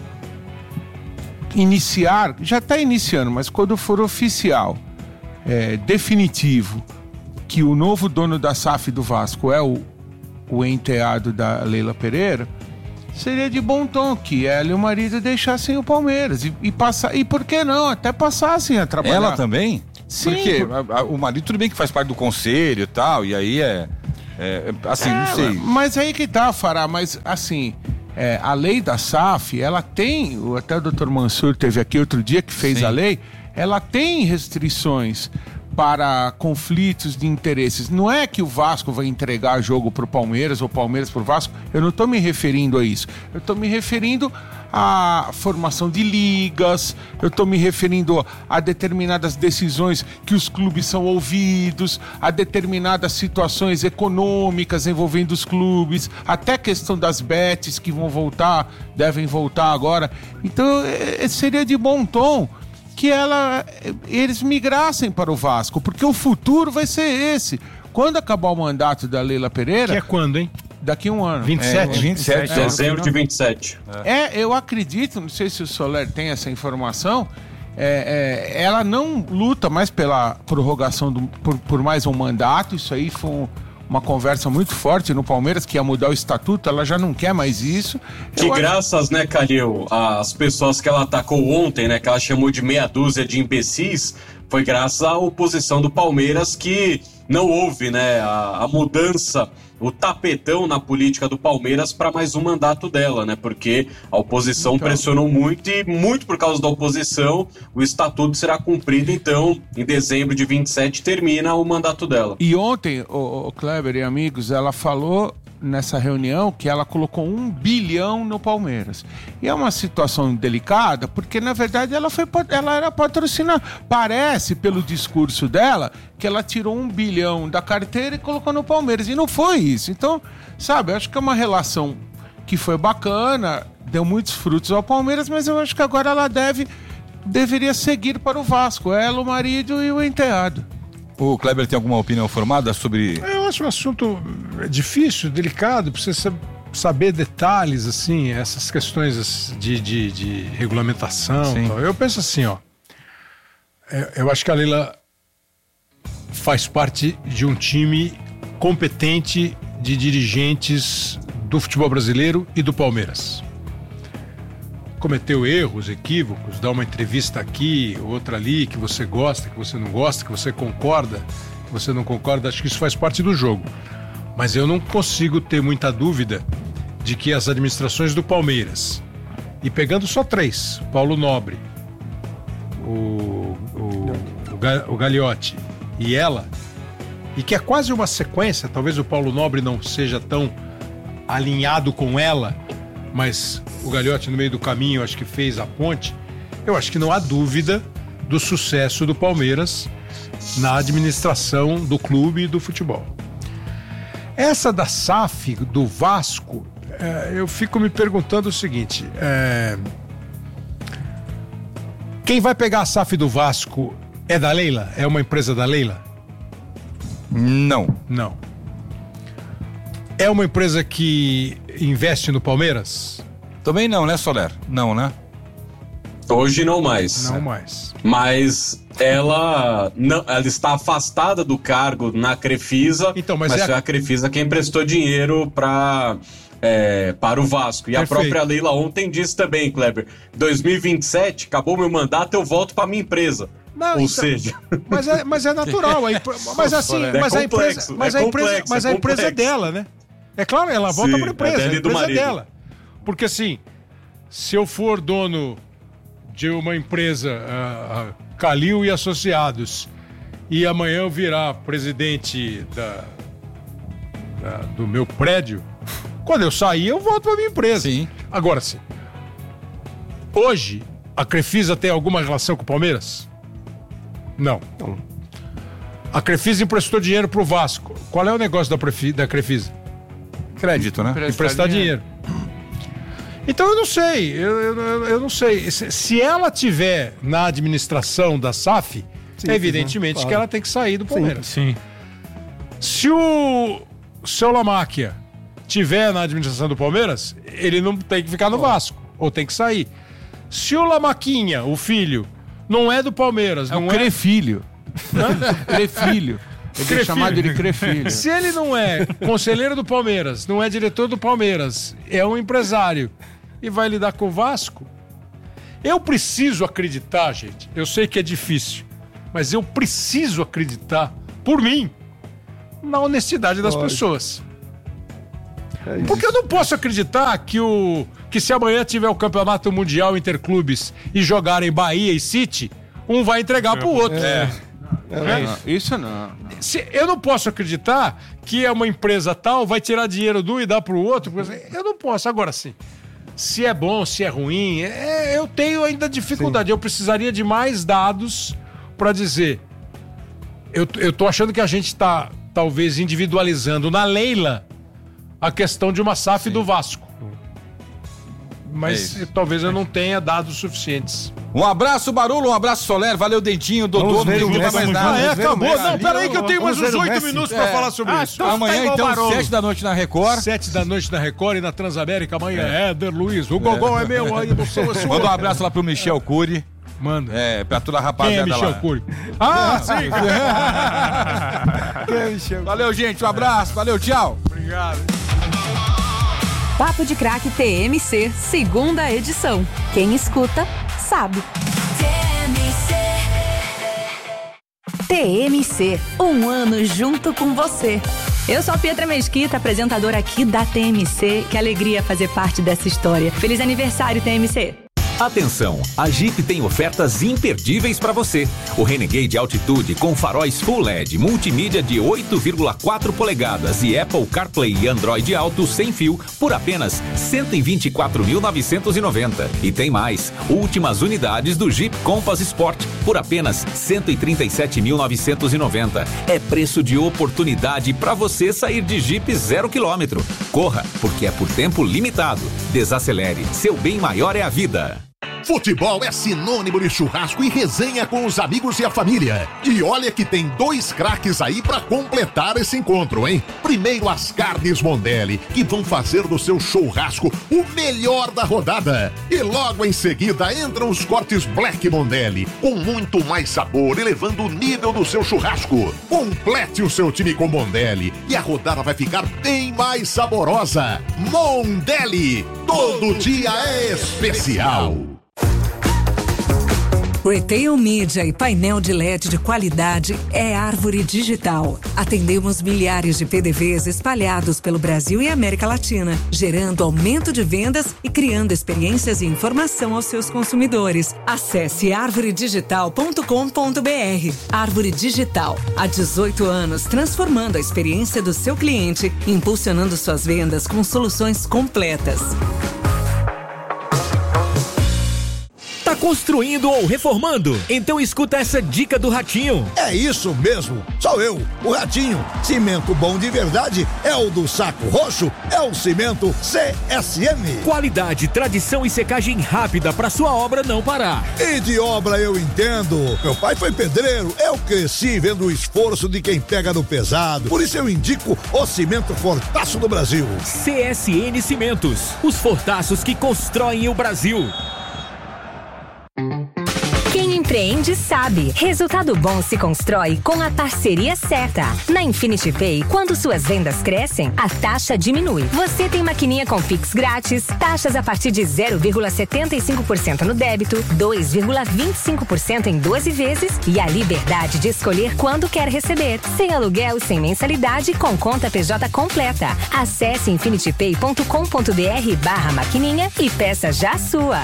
iniciar, já está iniciando, mas quando for oficial, é, definitivo, que o novo dono da S A F do Vasco é o, o enteado da Leila Pereira, seria de bom tom que ela e o marido deixassem o Palmeiras e, e passar, e por que não, até passassem a trabalhar. Ela também? Sim. Porque por... a, a, o marido tudo bem que faz parte do conselho e tal, e aí é, é assim, é, não sei. Mas aí que tá, Fará, mas assim... É, a lei da S A F, ela tem, até o doutor Mansur teve aqui outro dia que fez Sim. a lei, ela tem restrições para conflitos de interesses. Não é que o Vasco vai entregar jogo pro Palmeiras ou Palmeiras pro Vasco. Eu não estou me referindo a isso. Eu estou me referindo à formação de ligas, eu estou me referindo a determinadas decisões que os clubes são ouvidos, a determinadas situações econômicas envolvendo os clubes, até a questão das bets que vão voltar, devem voltar agora. Então, é, seria de bom tom que ela, eles migrassem para o Vasco, porque o futuro vai ser esse. Quando acabar o mandato da Leila Pereira... Que é quando, hein? Daqui a um ano. vinte e sete? É, vinte e sete, é, dezembro de vinte e sete. É, eu acredito, não sei se o Soler tem essa informação, é, é, ela não luta mais pela prorrogação do, por, por mais um mandato. Isso aí foi um, uma conversa muito forte no Palmeiras, que ia mudar o estatuto, ela já não quer mais isso. Que eu graças, acho... né, Calil, às pessoas que ela atacou ontem, né, que ela chamou de meia dúzia de imbecis, foi graças à oposição do Palmeiras que não houve, né, a, a mudança, o tapetão na política do Palmeiras para mais um mandato dela, né? Porque a oposição então... pressionou muito e muito por causa da oposição o estatuto será cumprido, então em dezembro de vinte e sete termina o mandato dela. E ontem, o, o Kleber e amigos, ela falou nessa reunião que ela colocou um bilhão no Palmeiras. E é uma situação delicada, porque na verdade ela, foi, ela era patrocinada. Parece, pelo discurso dela, que ela tirou um bilhão da carteira e colocou no Palmeiras. E não foi isso. Então, sabe, eu acho que é uma relação que foi bacana, deu muitos frutos ao Palmeiras, mas eu acho que agora ela deve, deveria seguir para o Vasco. Ela, o marido e o enteado. O Kleber tem alguma opinião formada sobre... Eu acho um assunto difícil, delicado, precisa saber detalhes, assim, essas questões de, de, de regulamentação. Eu penso assim, ó, eu acho que a Leila faz parte de um time competente de dirigentes do futebol brasileiro e do Palmeiras. Cometeu erros, equívocos, dá uma entrevista aqui, outra ali, que você gosta, que você não gosta, que você concorda, que você não concorda, acho que isso faz parte do jogo. Mas eu não consigo ter muita dúvida de que as administrações do Palmeiras, e pegando só três, Paulo Nobre, o, o, o, o Gagliotti e ela, e que é quase uma sequência, talvez o Paulo Nobre não seja tão alinhado com ela, mas o Gagliotti no meio do caminho acho que fez a ponte. Eu acho que não há dúvida do sucesso do Palmeiras na administração do clube e do futebol. Essa da S A F, do Vasco, é, eu fico me perguntando o seguinte, é, quem vai pegar a S A F do Vasco é da Leila? É uma empresa da Leila? Não. Não. É uma empresa que investe no Palmeiras? Também não, né, Soler? Não, né? Hoje não mais. Não mais. Mas ela, não, ela está afastada do cargo na Crefisa, então, mas, mas é a... foi a Crefisa quem emprestou dinheiro pra, é, para o Vasco. E Perfeito. A própria Leila ontem disse também, Kleber, dois mil e vinte e sete, acabou meu mandato, eu volto para minha empresa. Não, Ou então, seja... Mas é, mas é natural. É, mas assim, é mas, complexo, a empresa, mas, é a empresa, complexo, mas é a empresa é dela, né? É claro, ela volta para a empresa, a empresa é dela. Porque assim, se eu for dono de uma empresa, uh, uh, Calil e Associados, e amanhã eu virar presidente da, da, do meu prédio, quando eu sair eu volto para minha empresa. Sim. Agora sim, hoje a Crefisa tem alguma relação com o Palmeiras? Não. Não. A Crefisa emprestou dinheiro pro Vasco. Qual é o negócio da, Prefi, da Crefisa? Crédito, né? Emprestar, Emprestar dinheiro. dinheiro. Então eu não sei, eu, eu, eu não sei. Se, se ela tiver na administração da S A F, sim, evidentemente sim, claro. que ela tem que sair do Palmeiras. Sim. sim. Se o seu Lamáquia tiver na administração do Palmeiras, ele não tem que ficar no Vasco, ou tem que sair. Se o Lamaquinha, o filho, não é do Palmeiras, é não o Crefilho. é... Crefilho. Ele é chamado de Crefilho. Se ele não é conselheiro do Palmeiras, não é diretor do Palmeiras, é um empresário e vai lidar com o Vasco, eu preciso acreditar, gente, eu sei que é difícil, mas eu preciso acreditar, por mim, na honestidade das Lógico. pessoas. É Porque eu não posso acreditar que, o, que se amanhã tiver o Campeonato Mundial Interclubes e jogarem Bahia e City, um vai entregar é, pro outro. É. É isso. Isso não. Se, eu não posso acreditar que é uma empresa tal, vai tirar dinheiro de um e dar pro outro. Eu não posso. Agora sim. Se é bom, se é ruim, é, eu tenho ainda dificuldade. Sim. Eu precisaria de mais dados para dizer. Eu, eu tô achando que a gente tá, talvez, individualizando na Leila a questão de uma S A F Sim. do Vasco. Mas é talvez eu não tenha dados suficientes. Um abraço, Barulho, um abraço, Soler. Valeu, Dentinho, Dodô. Não tem mais nada. Ah, é, acabou. Não, peraí que eu tenho mais uns oito minutos pra é. falar sobre ah, isso. Então amanhã, tá então, sete da noite na Record. Sete da noite na Record e na Transamérica. Amanhã é Éder Luiz. O Gogol é, é meu, a emoção é sua. Manda um abraço lá pro Michel Cury. Manda. É, pra toda a rapaziada Quem é Michel lá. Cury? Ah, sim. Quem é Michel? Valeu, gente. Um abraço. Valeu, tchau. Obrigado. Papo de Craque T M C, segunda edição. Quem escuta, sabe. T M C. T M C, um ano junto com você. Eu sou a Pietra Mesquita, apresentadora aqui da T M C. Que alegria fazer parte dessa história. Feliz aniversário, T M C. Atenção, a Jeep tem ofertas imperdíveis para você. O Renegade Altitude com faróis Full L E D, multimídia de oito vírgula quatro polegadas e Apple CarPlay e Android Auto sem fio por apenas cento e vinte e quatro mil novecentos e noventa. E tem mais, últimas unidades do Jeep Compass Sport por apenas cento e trinta e sete mil novecentos e noventa. É preço de oportunidade para você sair de Jeep zero quilômetro. Corra, porque é por tempo limitado. Desacelere, seu bem maior é a vida. Futebol é sinônimo de churrasco e resenha com os amigos e a família. E olha que tem dois craques aí pra completar esse encontro, hein? Primeiro as carnes Mondelli, que vão fazer do seu churrasco o melhor da rodada. E logo em seguida entram os cortes Black Mondelli, com muito mais sabor, elevando o nível do seu churrasco. Complete o seu time com Mondelli e a rodada vai ficar bem mais saborosa. Mondelli, todo dia é especial. Retail Media e painel de L E D de qualidade é Árvore Digital. Atendemos milhares de P D Vs espalhados pelo Brasil e América Latina, gerando aumento de vendas e criando experiências e informação aos seus consumidores. Acesse árvore digital ponto com ponto b r. Árvore Digital, há dezoito anos, transformando a experiência do seu cliente, impulsionando suas vendas com soluções completas. Tá construindo ou reformando? Então escuta essa dica do Ratinho. É isso mesmo, sou eu, o Ratinho. Cimento bom de verdade é o do Saco Roxo, é o cimento C S M. Qualidade, tradição e secagem rápida para sua obra não parar. E de obra eu entendo. Meu pai foi pedreiro, eu cresci vendo o esforço de quem pega no pesado. Por isso eu indico o cimento Fortaço do Brasil. C S N Cimentos, os fortaços que constroem o Brasil. Quem empreende sabe. Resultado bom se constrói com a parceria certa. Na Infinity Pay, quando suas vendas crescem, a taxa diminui. Você tem maquininha com Pix grátis, taxas a partir de zero vírgula setenta e cinco por cento no débito, dois vírgula vinte e cinco por cento em doze vezes e a liberdade de escolher quando quer receber. Sem aluguel e sem mensalidade, com conta P J completa. Acesse infinity pay ponto com ponto b r barra maquininha e peça já a sua.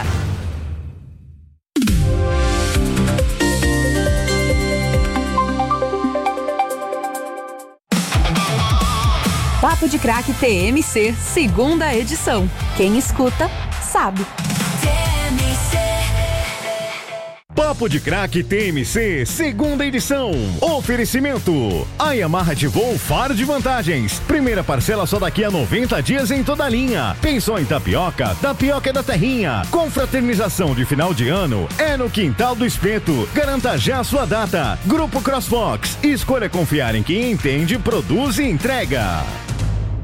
Papo de Craque T M C, segunda edição. Quem escuta, sabe. T M C. Papo de Craque T M C, segunda edição. Oferecimento. A Yamaha ativou Faro de Vantagens. Primeira parcela só daqui a noventa dias em toda a linha. Pensou em tapioca? Tapioca é da Terrinha. Confraternização de final de ano é no Quintal do Espeto. Garanta já a sua data. Grupo CrossFox. Escolha confiar em quem entende, produz e entrega.